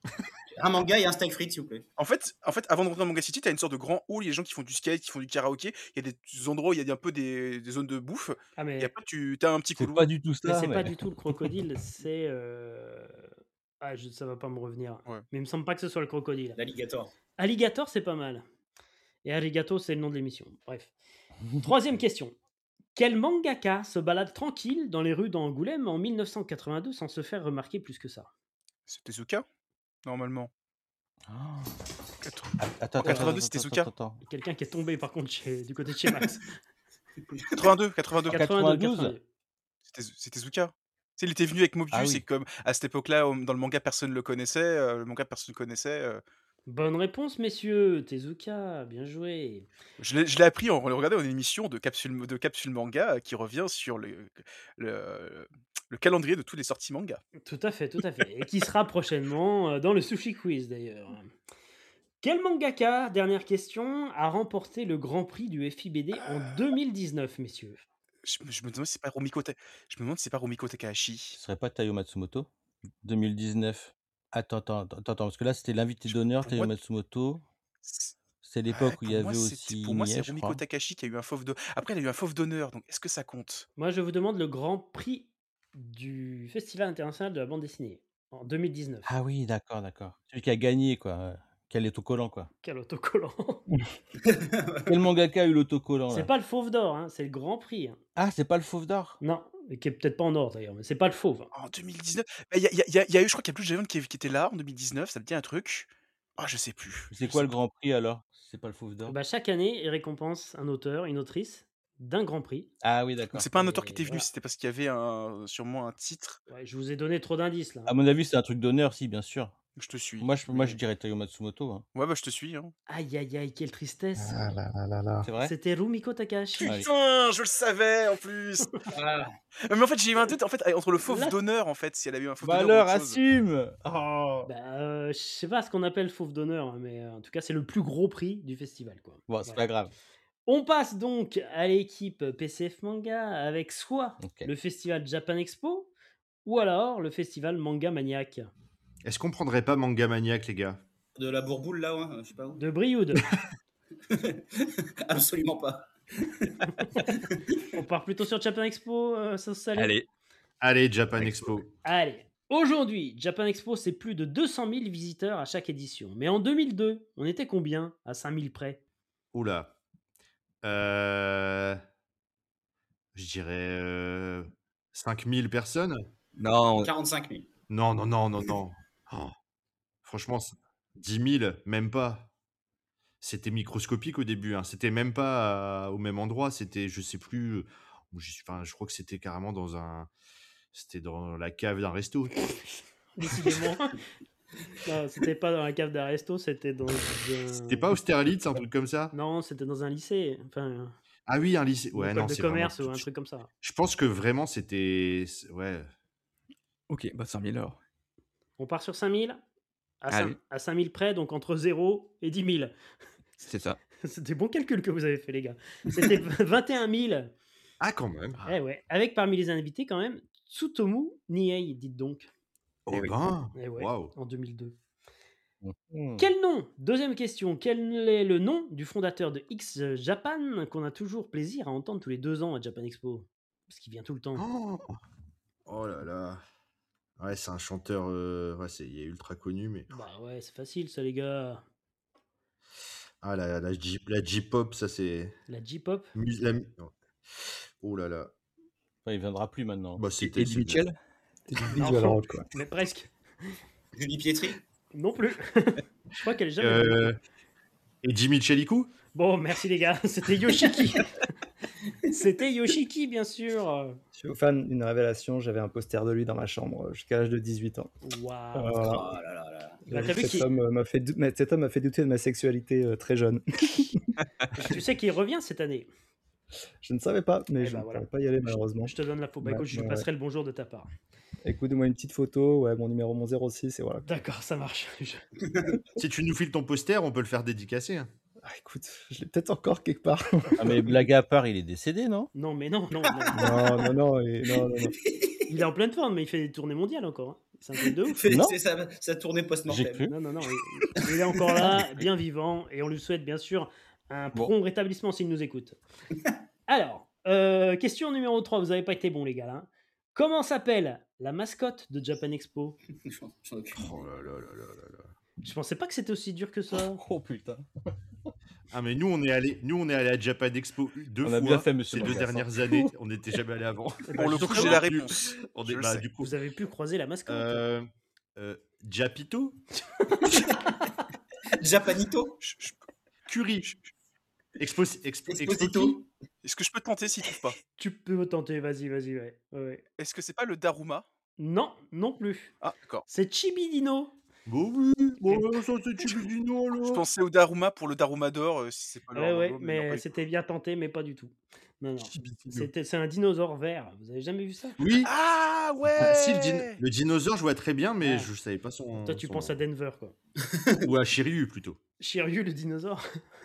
Un manga et un steak frites, s'il vous plaît. En fait, en fait, avant de rentrer dans Manga City, t'as une sorte de grand hall, il y a des gens qui font du skate, qui font du karaoké, il y a des endroits où il y a un peu des, des zones de bouffe, Ah, et mais, après tu as un petit C'est couloir. pas du tout mais ça. c'est mais- pas du tout le crocodile, c'est. euh, Ah, je... ça va pas me revenir. Ouais. Mais il me semble pas que ce soit le crocodile. L'alligator. Alligator, c'est pas mal. Et Arigato, c'est le nom de l'émission. Bref. Troisième question. Quel mangaka se balade tranquille dans les rues d'Angoulême en mille neuf cent quatre-vingt-deux sans se faire remarquer plus que ça? C'est Tezuka, normalement. Ah. Quatre- Att- En Attends, attends, quatre-vingt-deux, attends, c'était attends, Tezuka. attends, attends. Quelqu'un qui est tombé par contre chez- du côté de chez Max. quatre-vingt-deux, quatre-vingt-deux. En quatre-vingt-deux, quatre-vingt-douze. quatre-vingt-deux. C'était c'était Tezuka. Tu sais, il était venu avec Mobius Ah et oui. comme à cette époque-là, au- dans le manga, personne le connaissait. euh, le manga, personne ne connaissait. euh, Bonne réponse, messieurs. Tezuka, bien joué. Je l'ai je l'ai appris en regardant une émission de Capsule, de Capsule Manga euh, qui revient sur le, le, le calendrier de toutes les sorties manga. Tout à fait, tout à fait. Et qui sera prochainement euh, dans le Sushi Quiz d'ailleurs. Quel mangaka, dernière question, a remporté le Grand Prix du F I B D en deux mille dix-neuf, messieurs? Je, me- je me demande si c'est pas Rumiko, Ta- je me demande si c'est pas Rumiko Takahashi. Ce serait pas Taiyo Matsumoto deux mille dix-neuf. Attends, attends, attends, attends, parce que là c'était l'invité Je- d'honneur, pour Taiyo moi, Matsumoto. c'est- C'est ouais, l'époque où il y pour moi, avait c'est aussi pour moi, c'est Mie, je Rumiko crois. Takahashi qui a eu un fauve de. Après, il a eu un fauve d'honneur, donc est-ce que ça compte? Moi, je vous demande le Grand Prix du Festival international de la bande dessinée en deux mille dix-neuf. Ah oui, d'accord, d'accord. Celui qui a gagné, quoi. euh, Qui a l'autocollant, quoi. Quel autocollant. Quel mangaka a eu l'autocollant, C'est là? pas le Fauve d'or, hein, c'est le Grand Prix. hein. Ah, c'est pas le Fauve d'or? Non, et qui est peut-être pas en or d'ailleurs, mais c'est pas le Fauve. hein. En deux mille dix-neuf, bah, il y, a- il y a- il y a- il y a eu, je crois qu'il y a plus de jeunes qui, qui étaient là en deux mille dix-neuf, ça me dit un truc. Ah, je sais plus. C'est je quoi sais le Grand Prix, alors? C'est pas le Fauve d'or? Bah, chaque année, il récompense un auteur, une autrice d'un Grand Prix. Ah oui, Donc d'accord. c'est pas un auteur qui Et était venu, voilà. c'était parce qu'il y avait un, sûrement un titre. Ouais, je vous ai donné trop d'indices là. À mon avis, c'est un truc d'honneur, si, bien sûr. Je te suis. Moi, je, moi, Mais- je dirais Taiyo Matsumoto. hein. Ouais, bah je te suis. Hein. Aïe aïe aïe, quelle tristesse. Ah là là là là. C'est vrai? C'était Rumiko Takahashi. Ah oui. Putain, je le savais en plus. Ah, Mais en fait, j'ai eu un doute en fait entre le fauve Là- d'honneur en fait, si elle avait eu un fauve Bah d'honneur. alors, ou autre chose. assume! Oh. Bah, euh, je sais pas ce qu'on appelle Fauve d'honneur, hein, mais euh, en tout cas, c'est le plus gros prix du festival. Quoi. Bon, c'est Voilà. pas grave. On passe donc à l'équipe P C F Manga avec soit Ok. le festival Japan Expo ou alors le festival Manga Maniac Est-ce qu'on prendrait pas Manga Maniac, les gars? de la bourboule là, ouais, je sais pas où. de Brioude. Absolument pas. On part plutôt sur Japan Expo, euh, ça se salue. Allez, Allez, Japan Expo. Allez, aujourd'hui, Japan Expo, c'est plus de deux cent mille visiteurs à chaque édition. Mais en deux mille deux, on était combien à cinq mille près? Oula. Euh... Je dirais euh... cinq mille personnes? non, quarante-cinq mille. Non, non, non, non, non. Oh. Franchement, c'est- dix mille, même pas. C'était microscopique au début. Hein. C'était même pas euh, au même endroit. C'était, je sais plus. euh, j'y suis- Enfin, je crois que c'était carrément dans un. C'était dans la cave d'un resto. Décidément. Non, c'était pas dans la cave d'un resto, c'était dans un... C'était pas Austerlitz, un truc comme ça? Non, c'était dans un lycée. Enfin, Ah oui, un lycée. une Ouais, école non, de c'est vraiment commerce ou tout- un truc comme ça. Je pense que vraiment c'était. c'est- Ouais. ok, bah cinq mille alors. On part sur cinq mille à, Allez. cinq, à cinq mille près, donc entre zéro et dix mille. C'est ça. C'était bon calcul que vous avez fait, les gars. C'était vingt et un mille. Ah, quand même. Eh ouais. Avec parmi les invités, quand même, Tsutomu Niei, dites donc. Oh Eh oui. ben. Eh ouais, Waouh. en deux mille deux. Hmm. Quel nom? Deuxième question. Quel est le nom du fondateur de X Japan qu'on a toujours plaisir à entendre tous les deux ans à Japan Expo? Parce qu'il vient tout le temps. Oh, oh là là. Ouais, c'est un chanteur. euh, Ouais, c'est... il est ultra connu, mais. Bah ouais, c'est facile ça, les gars. Ah, la, la, J- la J-pop, ça c'est. La J-pop. Mus- la mu- non. Oh là là. Enfin, il viendra plus maintenant. Bah, Et c'était. Eddie Mitchell? C'est du Non. visual rock, quoi. Mais presque. Julie Pietri. Non plus. Je crois qu'elle est jamais venue. Euh... Et Jimmy Chelikou? Bon, merci les gars. C'était Yoshiki. C'était Yoshiki, bien sûr. Je suis fan d'une révélation, j'avais un poster de lui dans ma chambre jusqu'à l'âge de dix-huit ans. Waouh. Voilà. Oh là là là. Bah, t'as vu cet, qu'il- homme euh, m'a fait dou- mais cet homme m'a fait douter de ma sexualité euh, très jeune. Tu sais qu'il revient cette année. Je ne savais pas, mais Eh je bah, ne voilà. pourrais pas y aller malheureusement. Je te donne la faute. Bah, Ouais, écoute, je lui ouais, passerai le bonjour de ta part. Écoute-moi une petite photo, ouais, mon numéro, mon zéro six, et voilà. D'accord, ça marche. Je- Si tu nous files ton poster, on peut le faire dédicacer. hein. Ah, écoute, je l'ai peut-être encore quelque part. Ah, mais blague à part, il est décédé, non? Non, mais non, non, non. non, non, non, et- non, non, non. Il est en pleine forme, mais il fait des tournées mondiales encore. hein. C'est un truc de ouf. Non. C'est sa, sa tournée J'ai post-mortem. cru. Non, non, non. Il, il est encore là, bien vivant, et on lui souhaite bien sûr un Bon. prompt rétablissement s'il nous écoute. Alors, euh, question numéro trois. Vous n'avez pas été bon, les gars. Là. Comment s'appelle la mascotte de Japan Expo? J'en- j'en ai aucune idée. Oh là là là là là là. Je pensais pas que c'était aussi dur que ça. Oh putain. Ah, mais nous, on est allé, nous, on est allé à Japan Expo deux On fois a bien fait, monsieur ces deux Mangas, hein. dernières années. On n'était jamais allé avant. Eh ben, Pour le coup, justement, j'ai la Du- réponse. on Je est, le bah, sais. du coup, vous avez pu croiser la mascotte. euh, euh, Japito, Japanito, Je- je- Curie, je- Expo, Expo, Expoki. Exposito. Est-ce que je peux tenter s'il trouve pas? Tu peux tenter, vas-y, vas-y, ouais. ouais, ouais. Est-ce que c'est pas le Daruma? Non, non plus. Ah, d'accord. C'est Chibidino. Bon, oui, bon, ça c'est Chibidino Je alors. pensais au Daruma pour le Daruma d'or, euh, si c'est pas Ouais, leur ouais, logo, mais mais non, pas du tout. c'était bien tenté, mais pas du tout. Non, non. Chibidino. C'était, c'est un dinosaure vert. Vous avez jamais vu ça? Oui, Ah ah, si, le, din- ouais! le dinosaure, je vois très bien, mais Ah. je savais pas son. Toi, tu son penses à nom. Denver, quoi. Ou à Shiryu plutôt. Shiryu, le dinosaure.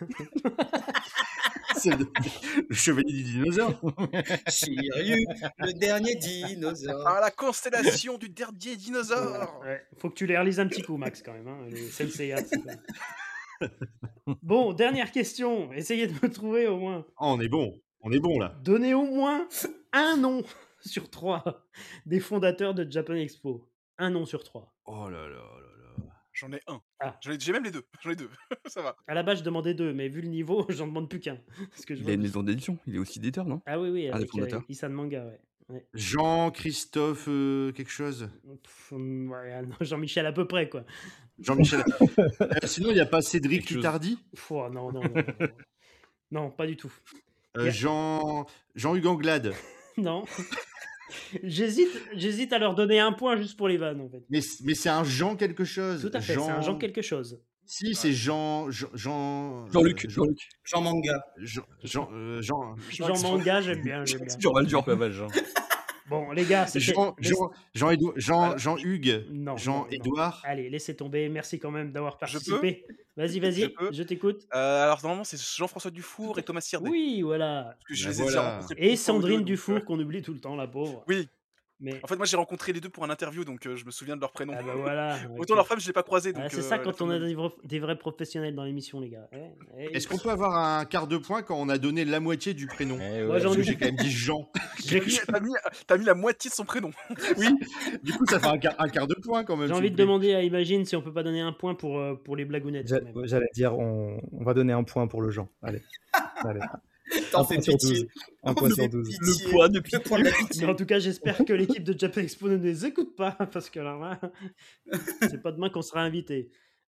C'est le, le chevalier du dinosaure. Shiryu, le dernier dinosaure. Ah, la constellation du dernier dinosaure! Ouais, faut que tu les relises un petit coup, Max, quand même. Hein, les Senseiya, c'est ça. Bon, dernière question. Essayez de me trouver au moins. Ah, on est bon, on est bon là. Donnez au moins un nom sur trois des fondateurs de Japan Expo. Un nom sur trois. Oh là là là là. J'en ai un. Ah. J'en ai- J'ai même les deux. J'en ai deux. Ça va. À la base, je demandais deux, mais vu le niveau, j'en demande plus qu'un. Parce que je Il vois a une que- maison d'édition, il est aussi éditeur, non? Ah oui, oui, Ah, le avec euh, fondateur. Isan Manga, ouais. Ouais. Jean-Christophe euh, quelque chose. Pff, hum, ouais, non, Jean-Michel à peu près, quoi. Jean-Michel. Euh, sinon, il n'y a pas Cédric Quelque chose. Lutardi. Pff, oh, non, non, non, non, non. Non, pas du tout. Euh, Y a- Jean... Jean-Hugues Anglade. Non. J'hésite, j'hésite à leur donner un point juste pour les vannes, en fait. Mais, mais c'est un Jean quelque chose. Tout à fait, c'est un Jean quelque chose. Si, c'est Jean... Jean... Jean... Jean-Luc, euh, Jean-Luc. Jean Manga. Jean... Jean... euh, Jean... Jean Manga, j'aime bien, j'aime bien. Jean Valjean. Pas mal, Jean. Bon, les gars, c'était... Jean... laisse- Jean... Jean... Édou- Jean... Jean-Hugues. Non, non, non. Jean-Édouard. Allez, laissez tomber. Merci quand même d'avoir Je peux participé. Vas-y, Je vas-y, peux je t'écoute. Euh, alors, normalement, c'est Jean-François Dufour et Thomas Sirdé. Oui, voilà. Parce que je Bah les ai déjà voilà. rencontrés. Et plusieurs fois, Sandrine eux, donc, Dufour, euh, qu'on oublie tout le temps, la pauvre. Oui. Mais... En fait, moi, j'ai rencontré les deux pour un interview, donc euh, je me souviens de leur prénom. Ah bah voilà. Autant ok. leur femme, je l'ai pas croisé. Ah, donc, c'est euh, ça la quand on femme a de- des, vrais- des vrais professionnels dans l'émission, les gars. Ouais, ouais. Est-ce qu'on peut avoir un quart de point quand on a donné la moitié du prénom? Eh Moi, ouais. j'en Parce que ai- j'ai quand même dit Jean. J'ai T'as mis- T'as mis, t'as mis la moitié de son prénom. Oui, du coup, ça fait un quart, un quart de point quand même. j'ai s'il envie vous de plaît. demander à Imagine si on peut pas donner un point pour, euh, pour les blagounettes. J'a- quand même. J'allais dire, on, on va donner un point pour le Jean. Allez. Allez. T'en Un fais point sur pitié. douze. Un On point fait sur douze. pitié. Le poids de Le poids de la Mais pitié. en tout cas, j'espère que l'équipe de Japan Expo ne les écoute pas, parce que alors là, c'est pas demain qu'on sera invité.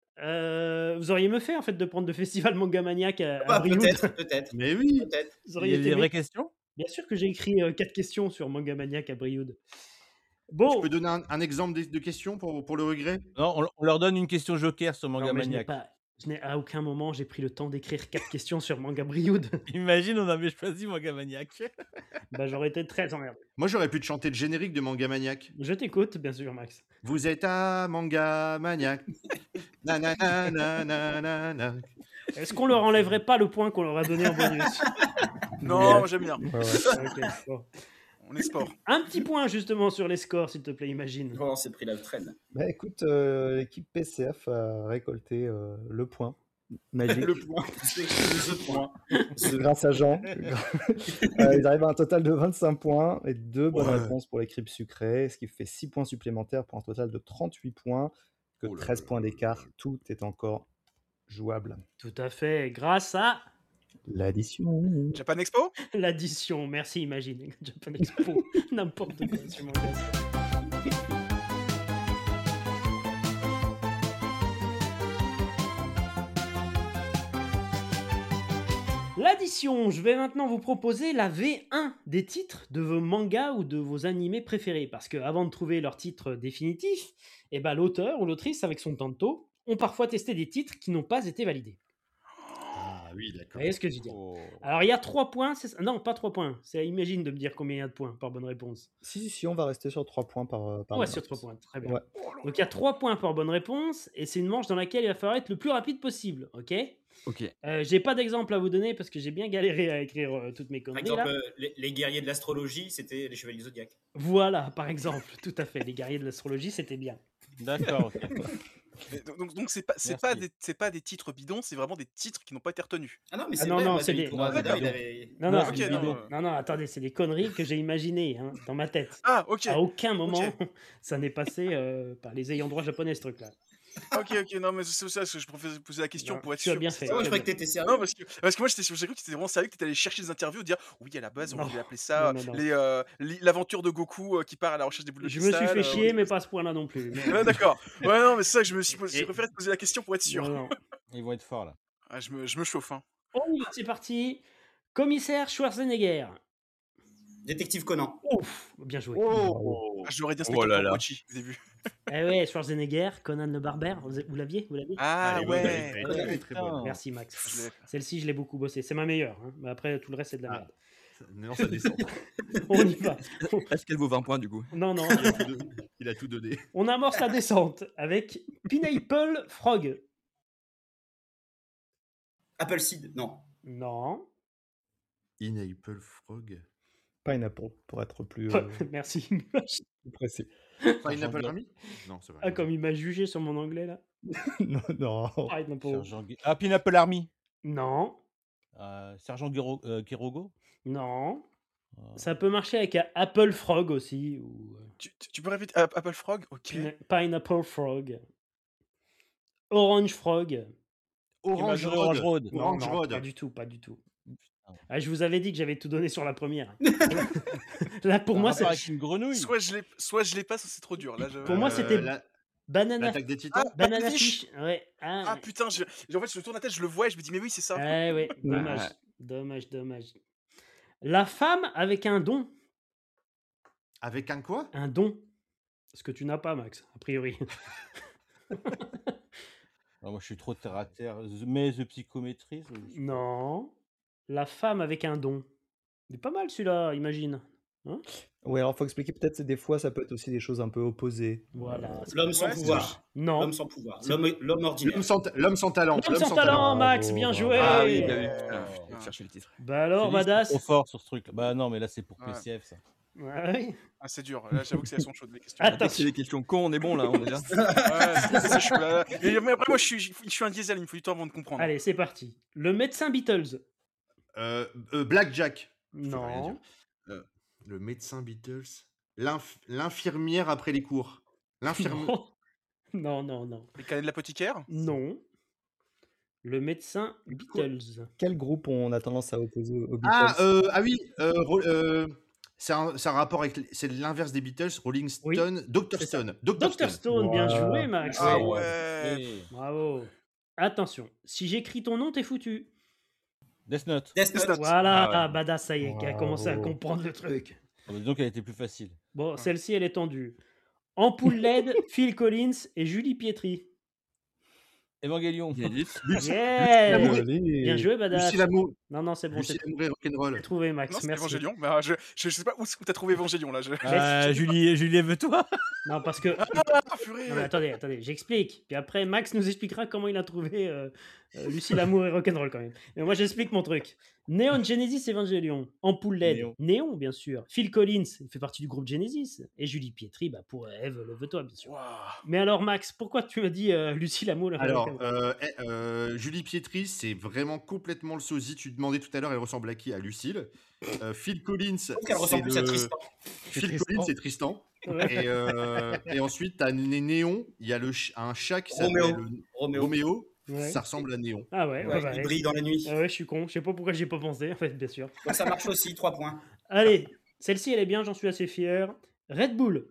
Euh, vous auriez me fait en fait de prendre le festival Manga Maniac à, à Bah, Brioude. peut-être, peut-être, Mais oui. peut-être. Vous Il y auriez a été des aimé. vraies questions? Bien sûr que j'ai écrit euh, quatre questions sur Manga Maniac à Brioude. Je Bon, peux donner un, un exemple de, de question pour, pour le regret? Non, on, on leur donne une question joker sur Manga non, mais je n'ai Maniac. pas, je n'ai à aucun moment j'ai pris le temps d'écrire quatre questions sur Manga Brioude. Imagine, on avait choisi Manga Maniac. Bah j'aurais été très emmerdé. Moi, j'aurais pu te chanter le générique de Manga Maniac. Je t'écoute, bien sûr, Max. Vous êtes à Manga Maniac. Nanana, nanana, nanana. Est-ce qu'on leur enlèverait pas le point qu'on leur a donné en bonus? Non, moi, j'aime bien. Ouais, ouais. Ok, bon. On est sport. Un petit point justement sur les scores, s'il te plaît, Imagine. Oh, on s'est pris la traîne. Bah, écoute, euh, l'équipe P C F a récolté euh, le point magique Le point. Le point. The- grâce à Jean. Euh, ils arrivent à un total de vingt-cinq points et deux bonnes Ouais. réponses pour l'équipe sucrée, ce qui fait six points supplémentaires pour un total de trente-huit points, que Oh là treize là points là d'écart. Tout est encore jouable. Tout à fait, grâce à L'addition. Japan Expo? l'addition. Merci, Imagine. Japan Expo, n'importe quoi sur Manga. L'addition, je vais maintenant vous proposer la V un des titres de vos mangas ou de vos animés préférés. Parce que avant de trouver leur titre définitif, eh ben, l'auteur ou l'autrice, avec son tanto, ont parfois testé des titres qui n'ont pas été validés. Ah oui, Vous d'accord. voyez ce que je veux dire? Oh. Alors il y a trois points, c'est ça- non pas trois points, c'est à Imagine de me dire combien il y a de points par bonne réponse. Si, si, si, on va rester sur trois points par, euh, par Ouais, bonne sur trois réponse. points, très bien. Ouais. Donc il y a trois points par bonne réponse, et c'est une manche dans laquelle il va falloir être le plus rapide possible, ok? Ok. Euh, j'ai pas d'exemple à vous donner parce que j'ai bien galéré à écrire euh, toutes mes Par conneries exemple, là. euh, les, les guerriers de l'astrologie, c'était les chevaliers du Zodiac. Voilà, par exemple, tout à fait, les guerriers de l'astrologie, c'était bien. D'accord, ok. Mais donc- Donc, donc c'est pas, c'est Merci. pas des, c'est pas des titres bidons, c'est vraiment des titres qui n'ont pas été retenus. Ah non, mais Ah c'est non, vrai, non, moi, c'est David des- Kuroda, non, David non. avait- Non, Non, non, Ok, c'est non, bidon. euh, non, non, attendez, c'est des conneries que j'ai imaginées hein, dans ma tête. Ah, ok. À aucun moment Ok. ça n'est passé euh, par les ayants droit japonais ce truc-là. Ok, ok, non, mais c'est ça, parce que je préfère poser la question Non, pour être tu as sûr. bien que fait. c'était- Moi, tu je as croyais que bien t'étais Non, sérieux. parce que, parce que moi, j'étais j'ai cru que t'étais vraiment sérieux, que t'étais allé chercher des interviews et dire oui, à la base, on Non. voulait appeler Non, ça non, non. les, euh, li- l'aventure de Goku euh, qui part à la recherche des boules de Je me suis cristal. fait euh, chier, oui, mais pas à ce point-là non plus. mais- Ouais, d'accord. Ouais, non, mais c'est ça que je me suis posé. J'ai Et- préféré te poser la question pour être sûr. Non, non. Ils vont être forts là. Ah, je, me, je me chauffe. Hein. On y va, c'est parti. Commissaire Schwarzenegger. Détective Conan. Ouf, bien joué. Oh Ah, je l'aurais dit Oh inspecteur là là. Corpochi au début. Eh ouais, Schwarzenegger, Conan le Barbare, vous, vous l'aviez Vous l'aviez Ah, Elle est bonne, elle est ouais. très- Conan. elle est très bonne. Putain. Merci Max. Je l'avais fait. Celle-ci, je l'ai beaucoup bossé. C'est ma meilleure. Hein. Mais après, tout le reste, c'est de la Ah. merde. Non, ça descend. On y va. Est-ce qu'elle vaut vingt points du coup? Non, non. Il a tout donné. Il a tout donné. On amorce la descente avec Pineapple Frog. Apple Seed. Non. Non. In Apple Frog. Pineapple, pour être plus, euh, Merci. plus précis. Pineapple Sergent Army Non, c'est vrai. Ah, comme il m'a jugé sur mon anglais, là. non, non. Pineapple. Sergent Gu- Ah, Pineapple Army. Non. Euh, Sergent Guiro- euh, Kirogo. Non. Euh, Ça peut marcher avec un Apple Frog aussi. Ou euh, Tu, tu- tu peux répéter Ap- Apple Frog? Ok. Pine- Pineapple Frog. Orange Frog. Orange Imagerie Orange Road. Road. Non, Orange non, Road. pas du tout, pas du tout. Putain. Ah, je vous avais dit que j'avais tout donné sur la première. Là, pour Un moi, rapport c'est avec une grenouille. Soit je l'ai, soit je l'ai pas, soit c'est trop dur. Là, je... Pour moi, Euh, c'était la- Banana, L'attaque des titans. Ah, banana Fish. Fish. Ouais. Ah, Ah ouais. putain, je, en fait, je tourne la tête, je le vois et je me dis, mais oui, c'est ça. Eh ouais, dommage. Ouais. Dommage, dommage. La femme avec un don. Avec un quoi Un don. Ce que tu n'as pas, Max, a priori. Ah, moi, je suis trop terre à terre. The- Mais The Psychométrise. ou je sais pas. Non. La femme avec un don. Il est pas mal celui-là, imagine. Hein Ouais, alors faut expliquer peut-être, c'est des fois, ça peut être aussi des choses un peu opposées. Voilà. c'est- L'homme sans Ouais, c'est pouvoir. Non. L'homme sans pouvoir. L'homme l'homme ordinaire. L'homme sans, l'homme sans talent. L'homme sans talent, Max, Bravo, bien bravo. joué. Ah oui, bah oui, Oh. putain, je vais chercher le titre. Bah alors, J'ai dit, c'est badass. trop fort sur ce truc. Bah non, mais là, c'est pour Ouais. P C F ça. Ouais, oui. Ah, c'est dur. Là, j'avoue que c'est elles sont chaudes les questions. Ah, Dès que c'est des questions cons, on est bon là, on est bien. Ouais, c'est, c'est chaud là. Et- mais après, moi, je suis, je suis un diesel, il me faut du temps avant de comprendre. Allez, c'est parti. Le médecin Beatles. Euh, euh, Blackjack. Ça veut rien Non. dire. Euh, le médecin Beatles. L'inf- L'infirmière après les cours. L'infirmière. Non, non, non, non. Les canets de l'apothicaire? Non. Le médecin Beatles. Quel groupe on a tendance à opposer aux Beatles? Ah, euh, ah oui. euh, Ro- euh, c'est un, c'est un rapport avec. les- C'est l'inverse des Beatles. Rolling Oui, Stone. Doctor c'est ça. Stone. Doctor Doctor Stone. Stone, bien Voilà. joué, Max. Ah Ouais. ouais. Et Bravo. Attention, si j'écris ton nom, t'es foutu. Death Note. Death Death Note. Note. Voilà, Ah ouais. badass, ça y est, qui a commencé à Bravo. comprendre le truc. Ah bah, disons qu'elle était plus facile. Bon, celle-ci, elle est tendue. Ampoule L E D, Phil Collins et Julie Pietri. Évangélion. Inédit. Yeah L'amour est- Bien Joli. joué, badass. Lucie Lamour. Non, non, c'est bon, Lucie c'est Lamour et Rock'n'Roll. c'est trouvé, Max. Non, c'est Merci. Évangélion. Bah, je, je, je sais pas où, où t'as trouvé Évangélion là. Je... Euh, Julie, Julie, lève-toi. Non, parce que. Ah, purée. Non, mais attendez, attendez, j'explique. Puis après, Max nous expliquera comment il a trouvé euh, euh, Lucie Lamour et Rock'n'Roll quand même. Mais moi, j'explique mon truc. Néon Genesis Evangelion. Ampoule L E D. Néon. Néon, bien sûr. Phil Collins, il fait partie du groupe Genesis. Et Julie Pietri, bah, pour Eve, lève-toi, bien sûr. Waouh. Mais alors, Max, pourquoi tu m'as dit euh, Lucie Lamour et Alors, Rock'n'Roll euh, eh, euh, Julie Pietri, c'est vraiment complètement le sosie. Tu demandais tout à l'heure, elle ressemble à qui? À Lucille. Euh, Phil Collins, Je trouve qu'elle c'est ressemble plus à le- Tristan. C'est Phil Tristan. Collins, c'est Tristan. Ouais. Et, euh, et ensuite, t'as Né- Néon. Il y a le ch- un chat qui Roméo. s'appelle Roméo. Roméo. Ouais. Ça ressemble à Néon. Ah ouais, ouais, Ouais, bah, il ouais. brille dans la nuit. Ah ouais, je suis con. Je sais pas pourquoi j'y ai pas pensé, en fait, bien sûr. Donc ça marche aussi, trois points. Allez, celle-ci, elle est bien, j'en suis assez fier. Red Bull.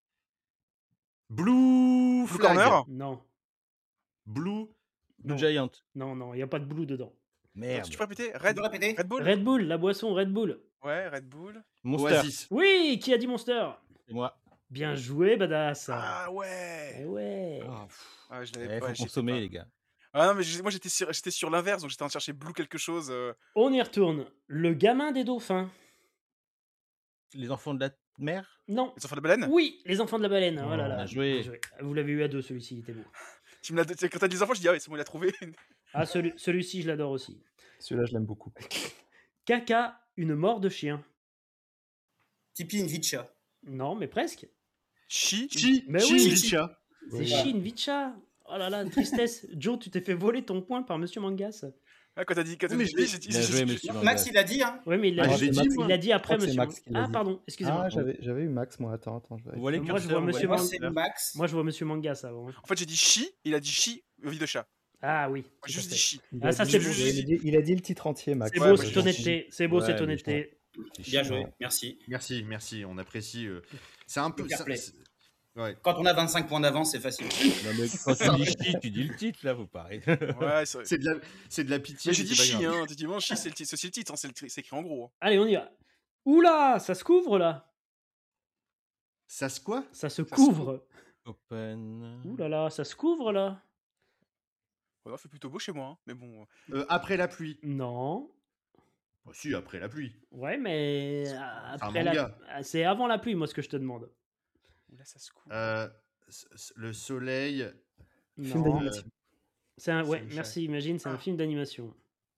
Blue Blue Flag. Corner. Non, Blue. Blue non, Giant. non, non, il n'y a pas de blue dedans. Merde. Tu peux répéter? Tu Red, peux répéter? Red Bull. Red Bull, la boisson Red Bull. Ouais, Red Bull. Monster. Oasis. Oui, qui a dit Monster? C'est moi. Bien joué, badass. Ah Eh ouais. ouais. Ah, pff. Ah, je Il l'avais faut pas. j'y étais consommer, pas. les gars. Ah non, mais j'ai- moi j'étais sur, j'étais sur l'inverse, donc j'étais en train de chercher Blue quelque chose. euh. On y retourne. Le gamin des dauphins. Les enfants de la mer. Non. Les enfants de baleine. Oui, les enfants de la baleine. Oh là là. Bien joué. Vous l'avez eu à deux, celui-ci, il était beau. Tu me l'as, quand t'as dit les enfants, je dis ah ouais, c'est bon, il a trouvé. Ah, celui- celui-ci, je l'adore aussi. Celui-là, je l'aime beaucoup. Caca, une mort de chien. Tipi Invicta. Non, mais presque. Chi. Chi. Mais Chi oui. Licha. C'est Oui. Shin Vicha. Oh là là, tristesse. Joe, tu t'es fait voler ton point par Monsieur Mangas. Ah, quand t'as dit, quand t'as Mais dit je l'ai- j'ai dit- Bien j'ai- joué, j'ai- monsieur Max, Mangas. il a dit, hein. Oui, mais il Ah, l'a j'ai dit, dit, moi. il a dit après, Je crois que c'est monsieur. Max qui l'a Ah, dit. pardon, excusez-moi. Ah, j'avais j'avais eu Max, moi. Attends, attends. Je vais On voit les Euh, moi, je vois curseurs, on voit monsieur les Moi, Mang- c'est curseurs. Max. Moi, je vois monsieur Mangas avant. hein. En fait, j'ai dit chi, il a dit chi, vie de chat. Ah oui. Moi, tout j'ai à juste fait. dit chi. Il Ah, a ça, dit- c'est beau. il a dit- il a dit le titre entier, Max. C'est Ouais, beau bah, cette je- honnêteté. C'est beau Ouais, cette mais honnêteté. Bien joué, merci. Merci, merci, on apprécie. euh, C'est un peu. Fair ça- play. c'est- Ouais. Quand on a vingt-cinq points d'avance, c'est facile. Non, mais quand tu dis chi, tu dis le titre, là, faut pas arrêter. Ouais, c'est vrai. C'est de la, c'est de la pitié. Mais j'ai mais dit c'est pas chi, grave. hein. Effectivement, chi, c'est le titre, c'est le titre, hein, c'est le tri- c'est écrit en gros. hein. Allez, on y va. Oula, ça se couvre là. Ça se quoi Ça se se couvre. Open. Ouh là là, ça se couvre là. Ouais, il fait plutôt beau chez moi, hein, mais bon. Euh, Après la pluie. Non. Bah, si, après la pluie. Ouais, mais euh, un après la... manga. ah, c'est avant la pluie, moi, ce que je te demande. Là, ça se coupe. Euh, c- c- le soleil. Film Non. d'animation. C'est un... Ouais, C'est une merci, imagine, c'est un Ah. film d'animation.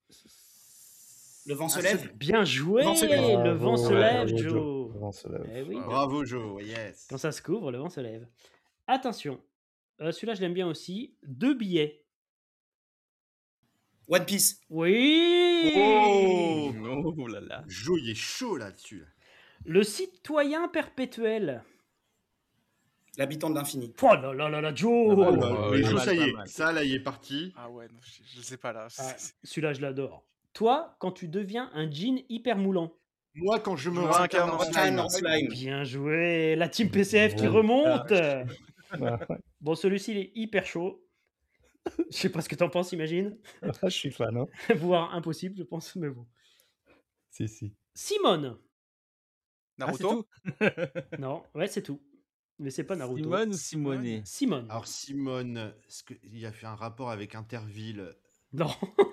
Le vent se Ah, lève. c'est- Bien joué, Le vent se lève. le vent se Bravo, lève, bravo, Joe. Le vent se lève. Eh oui, Bravo Joe, yes. quand ça se couvre, le vent se lève. Attention, euh, celui-là, je l'aime bien aussi. Deux billets. One Piece. Oui. Oh Oh là là. Joe, il est chaud là-dessus. là. Le citoyen perpétuel. L'habitant de l'infini. Oh là là là là, Joe. Pas Oh mal, là, pas mais mal, Joe, pas ça y mal, est, pas mal. ça là, il est parti. Ah ouais, non, je, je sais pas là. Ah, C'est- celui-là, je l'adore. Toi, quand tu deviens un jean hyper moulant. Moi, quand je me Je me réincarne en réincarne Requin slime. en slime. Bien joué, la team P C F qui Ouais. remonte. Ouais, ouais. Bon, celui-ci, il est hyper chaud. Je sais pas ce que t'en penses, imagine. Ah, je suis fan, hein. Voire impossible, je pense, mais bon. Si, si. Simone. Ah, c'est Naruto. tout. Non, ouais, c'est tout. Mais c'est pas Naruto. Simone ou Simonet? Simone. Alors Simone, est-ce qu'il a fait un rapport avec Interville? Non.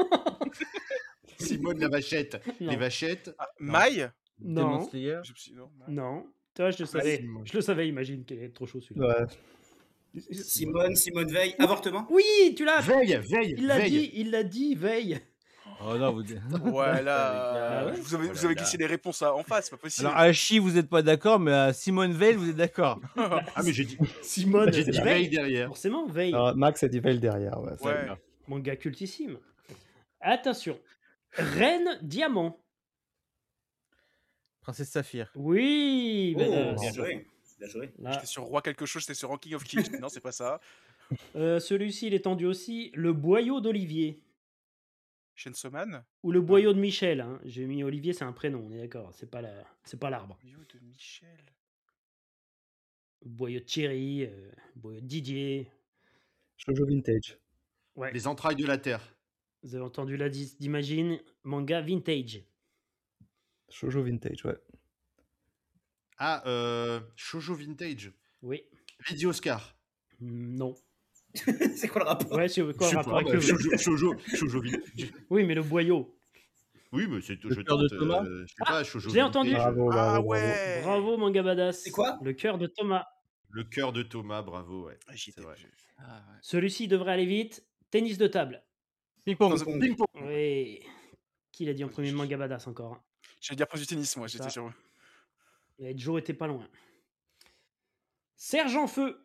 Simone la vachette. Non. Les vachettes. Ah, Mai. Demon Non. Slayer? Je me suis- non, Non. Toi, je le savais. Simone. Je le savais, imagine qu'il est trop chaud celui-là. Ouais. Simone, Simone Veil. Avortement. Oui, tu l'as. Veille, veille, Il l'a veille. dit, il l'a dit, veille. Oh non, vous... Ouais, là. Ah ouais vous avez, Oh vous là avez là. glissé les réponses à- en face, c'est pas possible. Alors, à Chi, vous n'êtes pas d'accord, mais à Simone Veil, vous êtes d'accord. Ah mais j'ai dit, Simone. j'ai dit Veil. veille derrière. Forcément, veille. Alors, Max a dit Veil derrière. Ouais, ça- Ouais. Manga cultissime. Attention. Reine Diamant. Princesse Saphir. Oui, Oh, badass. bien joué. Bien joué. Là, J'étais sur Roi quelque chose, j'étais sur Ranking of Kings. Non, c'est pas ça. euh, celui-ci, il est tendu aussi. Le boyau d'Olivier. Chainsaw Man. Ou le boyau de Michel. hein. J'ai mis Olivier, c'est un prénom, on est d'accord. C'est pas la... c'est pas l'arbre. Boyau de Michel. Boyau de Thierry, euh, boyau de Didier. Shoujo Vintage. Ouais. Les entrailles de la terre. Vous avez entendu la dis- d'Imagine, manga vintage. Shoujo Vintage, ouais. Ah, euh, Shoujo Vintage. Oui. Lady Oscar. Mm, Non. C'est quoi le rapport? Ouais, c'est quoi Je le sais rapport pas, avec bah, le... Shoujo, Shoujo, Shoujo Vintage. Oui, mais le boyau. Oui, mais c'est Le je cœur de tente, Thomas euh, je sais pas, Shoujo je l'ai Vintage. entendu. Bravo, Ah bravo, bravo. ouais. Bravo, manga badass. C'est quoi? Le cœur de Thomas. Le cœur de Thomas, bravo, ouais. Ah, j'y C'est étais. vrai. je- Ah, ouais. Celui-ci devrait aller vite. Tennis de table. Ping-pong. Ping-pong. Ping-pong. Oui. Qui l'a dit en premier manga badass encore hein. J'allais dire prince du tennis, moi, j'étais Ça. sur. Et Joe était pas loin. Serge en feu.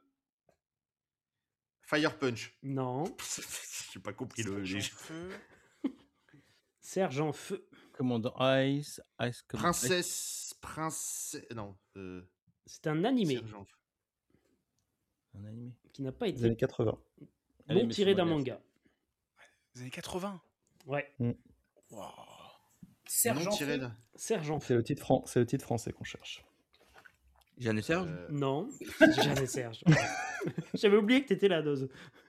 Fire Punch. Non. J'ai pas compris le. Jean les- Feu. Serge en feu. Commandant Ice. Ice Command- Princesse. Princesse. Non. Euh, C'est un animé Sergent. Un animé. qui n'a pas Les été années quatre-vingts. Allez, non monsieur tiré d'un Mangas. manga. Les années quatre-vingts. Ouais. Waouh. Sergent. Non tiré Feu. d'un- Serge en feu. C'est le titre, fran- c'est le titre français qu'on cherche. Jeanne et Serge. Euh, Non. Jamais Serge. J'avais oublié que t'étais là, Dose.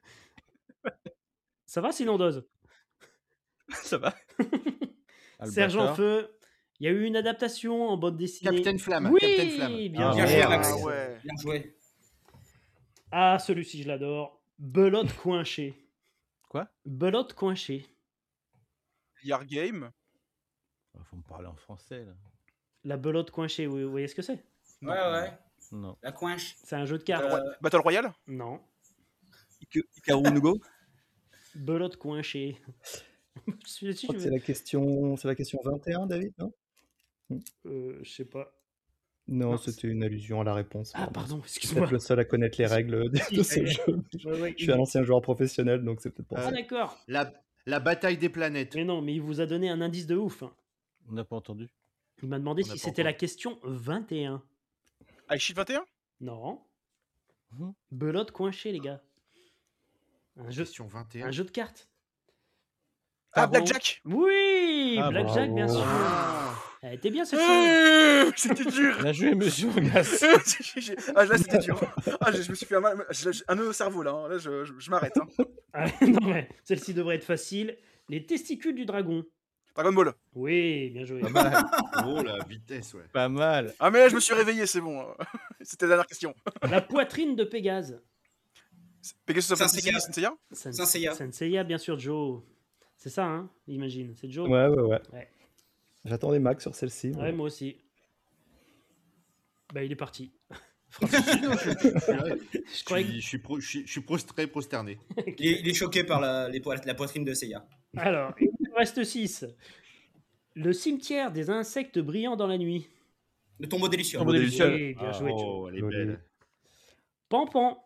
Ça va sinon, Dose? Ça va. Serge en Albator. feu. Il y a eu une adaptation en bande dessinée. Captain Flamme. Oui, Captain Flamme. bien Ah, Bien joué. joué, ouais. Max. Ah ouais. Bien joué. Ah, celui-ci, je l'adore. Belote coinchée. Quoi? Belote coinchée. Yard Game. Il faut me parler en français, là. La belote coinchée, vous vous voyez ce que c'est? Ouais, ouais. Non. La coinche. C'est un jeu de Battle, cartes. Roy- Euh, Battle Royale. Non. Ika- Ikaru Nugo. Belote coinchée. Celui-ci, Je je crois que vais- c'est la question, c'est la question vingt et un, David, non? Euh, je sais pas. Non, Non, c'était une allusion à la réponse. Ah, Pardon. pardon, Je suis excuse-moi. peut-être le seul à connaître les règles de, de ce Ouais, jeu. ouais, ouais, Je suis un ancien joueur professionnel, donc c'est peut-être pour Euh, Ah, ça. d'accord. La, La bataille des planètes. Mais non, mais il vous a donné un indice de ouf. hein. On n'a pas entendu. Il m'a demandé On n'a si pas c'était la entendu. question vingt et un. Ah, Shield vingt et un? Non. Mhm. Belote coinchée, les gars. Un jeu, Question vingt et un un. jeu de cartes. Ah, Tarot. Blackjack. Oui, Ah, Blackjack, bien bravo. sûr. Ah. Elle était bien celle-ci. Euh, C'était dur. Bien joué, monsieur Mangas. J'ai- j'ai- ah, là, c'était dur. Ah, je je me suis fait un, mal- j'ai- j'ai un nœud au cerveau, là. hein. Là, je, je- je m'arrête. Hein. Ah, non, mais celle-ci devrait être facile. Les testicules du dragon. Dragon Ball. Oui, bien joué. Pas mal. Oh, la vitesse, ouais. Pas mal. Ah, mais là, je me suis réveillé, c'est bon. C'était la dernière question. La poitrine de Pégase. Pegasus of Saint Fantasy, Seiya. Saint Seiya. Sen- Saint Seiya. Saint Seiya, bien sûr, Joe. C'est ça, hein, imagine. C'est Joe. Ouais, ouais, ouais. Ouais. J'attendais Max sur celle-ci. mais- Ouais, moi aussi. Bah, il est parti. Si, si, non, je, je- je suis là. Je Je croyais suis, je suis pro- je suis- je suis prostré, prosterné. Il est, il est choqué par la, les poil- la poitrine de Seiya. que- Alors, il en reste six. Le cimetière des insectes brillants dans la nuit. Le tombeau délicieux. Tombeau délicieux. Oui, bien Ah, joué, Joe. oh, elle est Joli. belle. Pampan.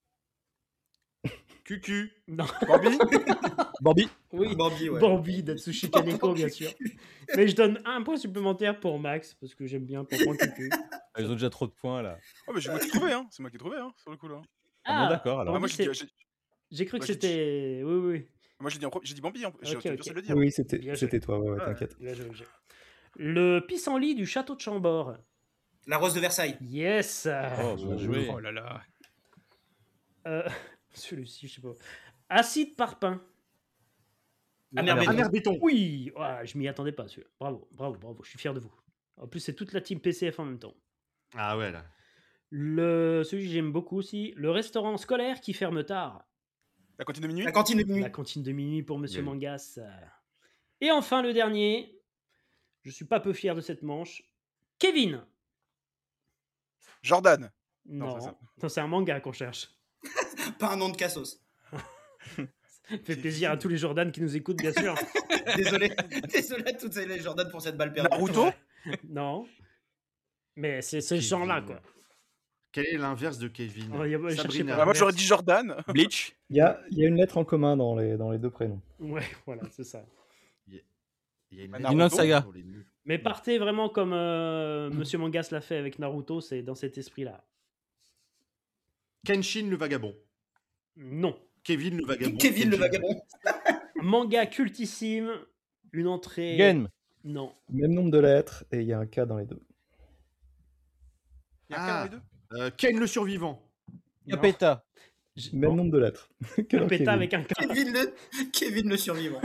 Cucu. Non. Bambi. Bambi. Oui. Bambi, ouais. Bambi d'Atsushi Kaneko, bien sûr. Mais je donne un point supplémentaire pour Max, parce que j'aime bien Pampan Cucu. Ils ont déjà trop de points là. Oh, mais c'est moi qui ai trouvé, hein. C'est moi qui ai trouvé, hein, sur le coup, là. Ah bon, d'accord, alors. Ah, moi, Bambi, j'ai dit, c'est- j'ai- j'ai cru que moi, j'ai dit- c'était... Oui, oui. moi, j'ai dit, en pro- j'ai dit Bambi. Hein. J'ai Ok, j'ai ok. personne le dire. Oui, c'était Bien joué. c'était toi, ouais, ouais, Ouais. t'inquiète. Bien joué, bien joué. Le pissenlit du château de Chambord. La rose de Versailles. Yes. Oh, bien joué. Oh là là. Euh, Celui-ci, je sais pas. Acide parpaing. Amer béton. Amer béton. Oui, ouais, je m'y attendais pas, celui-là. Bravo, bravo, bravo. Je suis fier de vous. En plus, c'est toute la team P C F en même temps. Ah ouais, là. Le, celui que j'aime beaucoup aussi, le restaurant scolaire qui ferme tard. La cantine de minuit. La cantine de minuit. La cantine de minuit pour Monsieur Bien. Mangas. Et enfin, le dernier, je suis pas peu fier de cette manche. Kevin. Jordan. Non, Non, c'est ça. non, c'est un manga qu'on cherche. Pas un nom de Cassos. Ça fait plaisir à tous les Jordan qui nous écoutent, bien sûr. Désolé. Désolé à toutes les Jordan pour cette balle perdue. Naruto. Non. Mais c'est ce genre-là, quoi. Quel est l'inverse de Kevin? Oh, y a- ouais, cherchez Sabrina. pas. Ah, moi, j'aurais dit Jordan. Bleach. Il y a, il y a une lettre en commun dans les, dans les deux prénoms. Ouais, voilà, c'est ça. Il y a une Bah, lettre Vinland Saga. pour les nuls. Mais partez vraiment comme euh, Monsieur Mangas l'a fait avec Naruto, c'est dans cet esprit-là. Kenshin le vagabond. Non. Kevin le vagabond. Kevin le Kenshin. vagabond. Manga cultissime, une entrée... Game. Non. Même nombre de lettres et il y a un K dans les deux. Il y a un cas dans les deux. Euh, Ken le survivant. Non. Capeta. J- Même non. nombre de lettres. que dans Péta Kevin. avec un K. Kevin le, Kevin le survivant.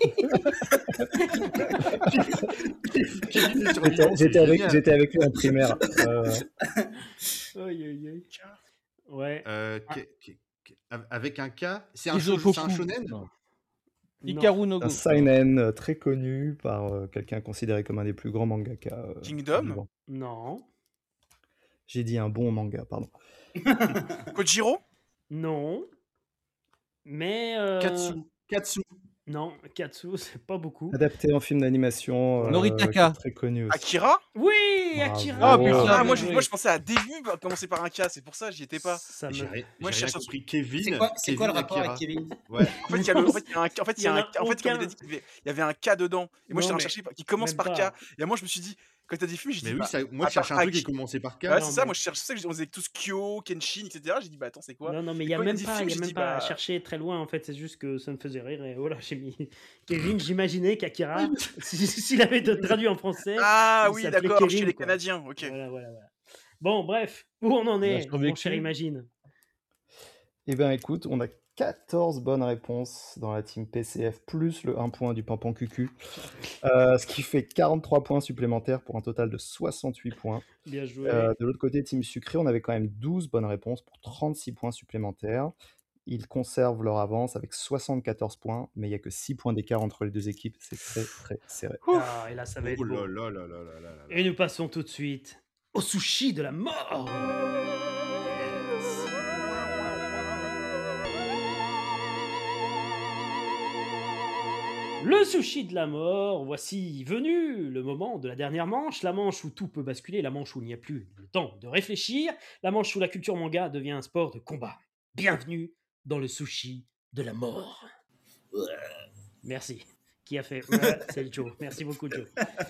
Kevin le survivant, J'étais c'est j'étais avec, génial. j'étais avec lui en primaire. Euh, Aïe, aïe, aïe. Ouais. Euh, Ah. Ke- Ke- Ke- avec un K. C'est un, Kizokoku. shou- c'est un shonen. Non. Non. Hikaru no un Go. seinen euh, très connu par euh, quelqu'un considéré comme un des plus grands mangaka. euh, Kingdom. vivants. Non. J'ai dit un bon manga, pardon. Kojiro. Non. Mais... euh, Katsu. Katsu. Non, Katsu, c'est pas beaucoup. Adapté en film d'animation. euh, Noritaka. qui est très connu aussi. Akira. Oui, Bravo. Akira. Ah, putain, Ah, bien moi, je, joué. moi, je pensais à début commencer par un K. C'est pour ça, j'y étais pas. Ça me... J'ai ri- Moi, j'ai je rien cherche- compris. Kevin. C'est quoi, c'est quoi le Kevin rapport Akira. avec Kevin? Ouais. En fait, il y, a le- en fait, il y a un, en fait, il y a Il y en un, a en fait, comme il aucun. a dit, il y avait- il y avait un K dedans. Et moi, Non, j'étais en mais chercher qui commence même par pas. K. Et moi, je me suis dit, quand t'as dit film, j'ai dit, Mais oui, bah, ça, moi à je cherche un part truc qui Aki- commençait par K. ouais, Non, c'est ça. mais- Moi, je cherche ça. On faisait tous Kyo, Kenshin, et cetera. J'ai dit, bah attends, c'est quoi? Non, non, mais il n'y a quand il a même dit pas, film, il y a j'ai même dit, pas à bah- chercher très loin, en fait, c'est juste que ça me faisait rire, et voilà, j'ai mis Kevin, j'imaginais qu'Akira, si- s'il avait été traduit en français, Ah il oui, s'appelait d'accord. Chez Kevin, les quoi. Canadiens. Ok. Voilà, voilà, voilà. Bon, bref, où on en On a est, mon survécu. cher Imagine? Eh bien, écoute, on a quatorze bonnes réponses dans la team P C F, plus le un point du Pampan Cucu. Euh, ce qui fait quarante-trois points supplémentaires pour un total de soixante-huit points. Bien joué. Euh, de l'autre côté, team Sucré, on avait quand même douze bonnes réponses pour trente-six points supplémentaires. Ils conservent leur avance avec soixante-quatorze points, mais il n'y a que six points d'écart entre les deux équipes. C'est très, très serré. Ah, et là, ça va être Oh beau. là là là là là là là. Et nous passons tout de suite au sushi de la mort. Le sushi de la mort, voici venu le moment de la dernière manche, la manche où tout peut basculer, la manche où il n'y a plus le temps de réfléchir, la manche où la culture manga devient un sport de combat. Bienvenue dans le sushi de la mort. Merci. Qui a fait ouais, c'est le Joe. Merci beaucoup, Joe.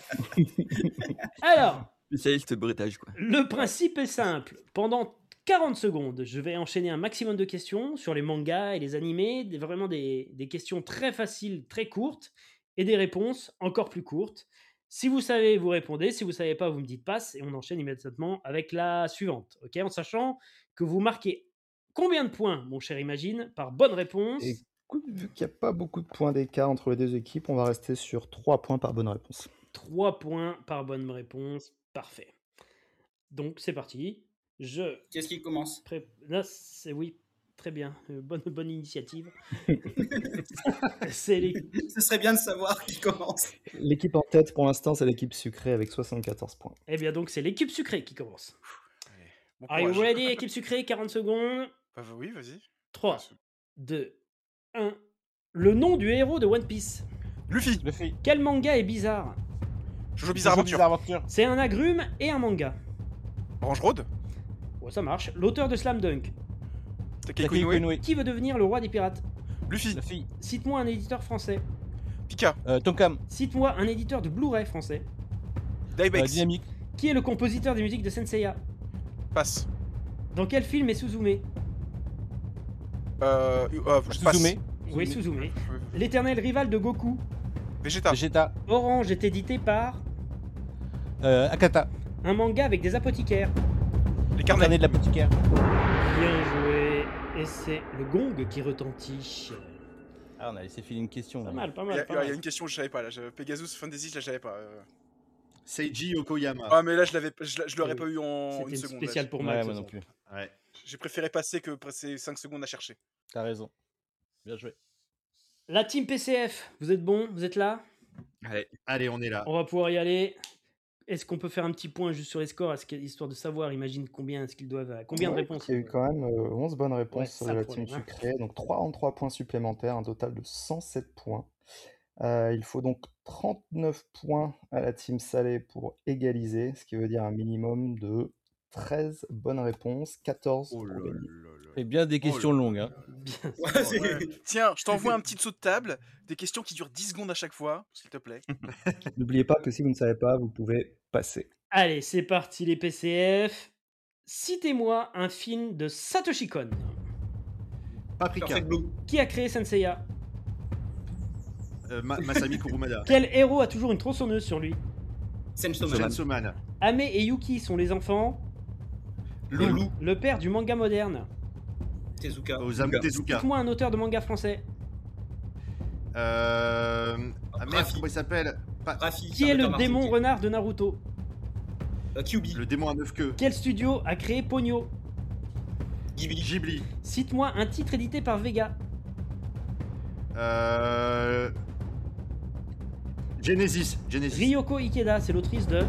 Alors, Spécialiste bruitage, quoi. le principe est simple. Pendant quarante secondes, je vais enchaîner un maximum de questions sur les mangas et les animés, des- vraiment des, des questions très faciles, très courtes, et des réponses encore plus courtes. Si vous savez, vous répondez. Si vous savez pas, vous me dites passe, et on enchaîne immédiatement avec la suivante. Ok, en sachant que vous marquez combien de points, mon cher Imagine, par bonne réponse. Écoute, vu qu'il n'y a pas beaucoup de points d'écart entre les deux équipes, on va rester sur trois points par bonne réponse. trois points par bonne réponse. Parfait. Donc, c'est parti. Je Qu'est-ce qui commence? Pré- Là, c'est oui, très bien. Euh, bonne, bonne initiative. c'est les... Ce serait bien de savoir qui commence. L'équipe en tête pour l'instant, c'est l'équipe sucrée avec soixante-quatorze points. Eh bien, donc, c'est l'équipe sucrée qui commence. Allez, bon Are you courage. ready, équipe sucrée? quarante secondes. Bah, bah oui, vas-y. trois, deux, un. Le nom du héros de One Piece. Luffy, Luffy. Quel manga est bizarre? Jojo Bizarre Jojo Aventure, Bizarre Aventure. C'est un agrume et un manga. Orange Road, Ouais, ça marche. L'auteur de Slam Dunk. Takei Takei Inoue, Koinoue. Qui veut devenir le roi des pirates? Luffy, Luffy. Cite-moi un éditeur français. Pika, Euh, Tonkam. Cite-moi un éditeur de Blu-ray français. Euh, Dybex, Dynamique. Qui est le compositeur des musiques de Senseiya? passe. Dans quel film est Suzume? Euh, euh, je passe. Suzume. Oui, Suzume. Euh, L'éternel rival de Goku. Vegeta, Vegeta. Orange est édité par Euh, Akata. un manga avec des apothicaires. les Carnet carnets, de l'apothicaire. Bien joué. Et c'est le gong qui retentit. Ah, on a laissé filer une question. Pas là. mal, pas il y, a- mal. Pas il y a mal. une question que je savais pas là. Je- Pegasus Fantasy, je la savais pas. euh. Seiji Yokoyama. Ah mais là je l'avais, je, l'a- je l'aurais Oui. pas eu en C'était une une seconde. là. spéciale pour Ouais, Max. moi ce non soir. plus. Ouais. J'ai préféré passer que passer cinq secondes à chercher. T'as raison. Bien joué. La team P C F, vous êtes bons? Vous êtes là? Allez. Allez, on est là. On va pouvoir y aller. Est-ce qu'on peut faire un petit point juste sur les scores, est-ce que- histoire de savoir, imagine combien est-ce qu'ils doivent, combien de Ouais, réponses Il y a eu ils quand même euh, onze bonnes réponses ça, de le la team problème, hein. sucrée, donc trente-trois points supplémentaires, un total de cent sept points. Euh, il faut donc trente-neuf points à la team salée pour égaliser, ce qui veut dire un minimum de treize bonnes réponses, quatorze Oh pour là gagner. là là. Et bien des questions là longues. Hein. Bien. Ouais, c'est- Ouais. Tiens, je t'envoie un petit dessous de table, des questions qui durent dix secondes à chaque fois, s'il te plaît. N'oubliez pas que si vous ne savez pas, vous pouvez passer. Allez, c'est parti les P C F. Citez-moi un film de Satoshi Kon. Paprika. Perfect Blue. Qui a créé Senseiya? Euh, Ma- Masami Kurumada. Quel héros a toujours une tronçonneuse sur lui? Chainsaw Man. Chainsaw Man. Ame et Yuki sont les enfants. Le loup. Le père du manga moderne. Tezuka. Osamu Tezuka. Cite-moi un auteur de manga français. Euh... Ah merde, Rafi. comment il s'appelle Pas- Rafi. Qui est le démon renard de Naruto? euh, Kyubi. Le démon à neuf queues. Quel studio a créé Ponyo? Ghibli. Ghibli. Cite-moi un titre édité par Vega. Euh... Genesis. Genesis. Ryoko Ikeda, c'est l'autrice de Euh,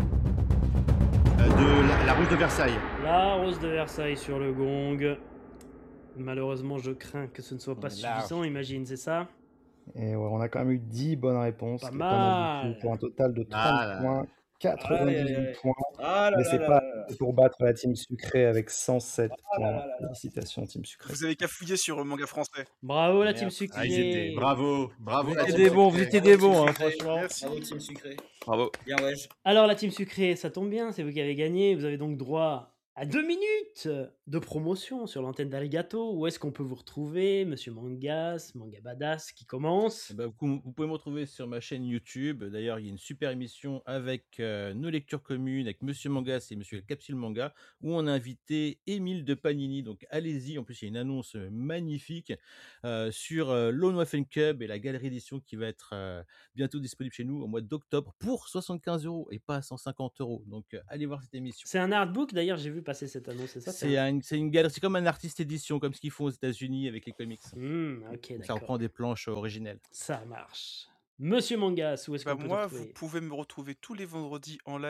de la, la Rose de Versailles. La Rose de Versailles sur le gong. Malheureusement, je crains que ce ne soit On pas est large. suffisant, imagine, c'est ça? Et ouais, on a quand même eu dix bonnes réponses, Pas ce qui est pas mal du mal. tout, pour un total de trente Ah là. points, quatre-vingt-dix-huit points. Ah là Mais là c'est là pas là là. assez pour battre la team sucrée avec cent sept Ah là points. là là là. Félicitations, team sucrée. Vous avez qu'à fouiller sur le manga français. Bravo la Merde. team sucrée. Ah, ils étaient. Bravo. Bravo. Vous la étiez team des bons, vous sucrée. étiez des Bravo, bons, team hein, sucrée. franchement. Merci. Bravo, team sucré. Bravo. Bien, wesh. Alors la team sucrée, ça tombe bien, c'est vous qui avez gagné. Vous avez donc droit à deux minutes de promotion sur l'antenne d'Arigato. Où est-ce qu'on peut vous retrouver, Monsieur Mangas, Manga Badass qui commence? Eh ben, vous, vous pouvez me retrouver sur ma chaîne YouTube. D'ailleurs, il y a une super émission avec euh, nos lectures communes, avec Monsieur Mangas et Monsieur Capsule Manga, où on a invité Émile de Panini. Donc allez-y, en plus il y a une annonce euh, magnifique euh, sur euh, Lone Waffen Cub et la galerie édition qui va être euh, bientôt disponible chez nous au mois d'octobre pour soixante-quinze euros et pas cent cinquante euros. Donc euh, allez voir cette émission. C'est un artbook, d'ailleurs, j'ai vu passer cette annonce, c'est ça? C'est un- c'est une galerie, c'est comme un artiste édition, comme ce qu'ils font aux États-Unis avec les comics. Hmm, ok, Donc, ça d'accord. reprend des planches originelles. Ça marche. Monsieur Mangas, où est-ce Bah, qu'on peut te moi, retrouver? vous pouvez me retrouver tous les vendredis en live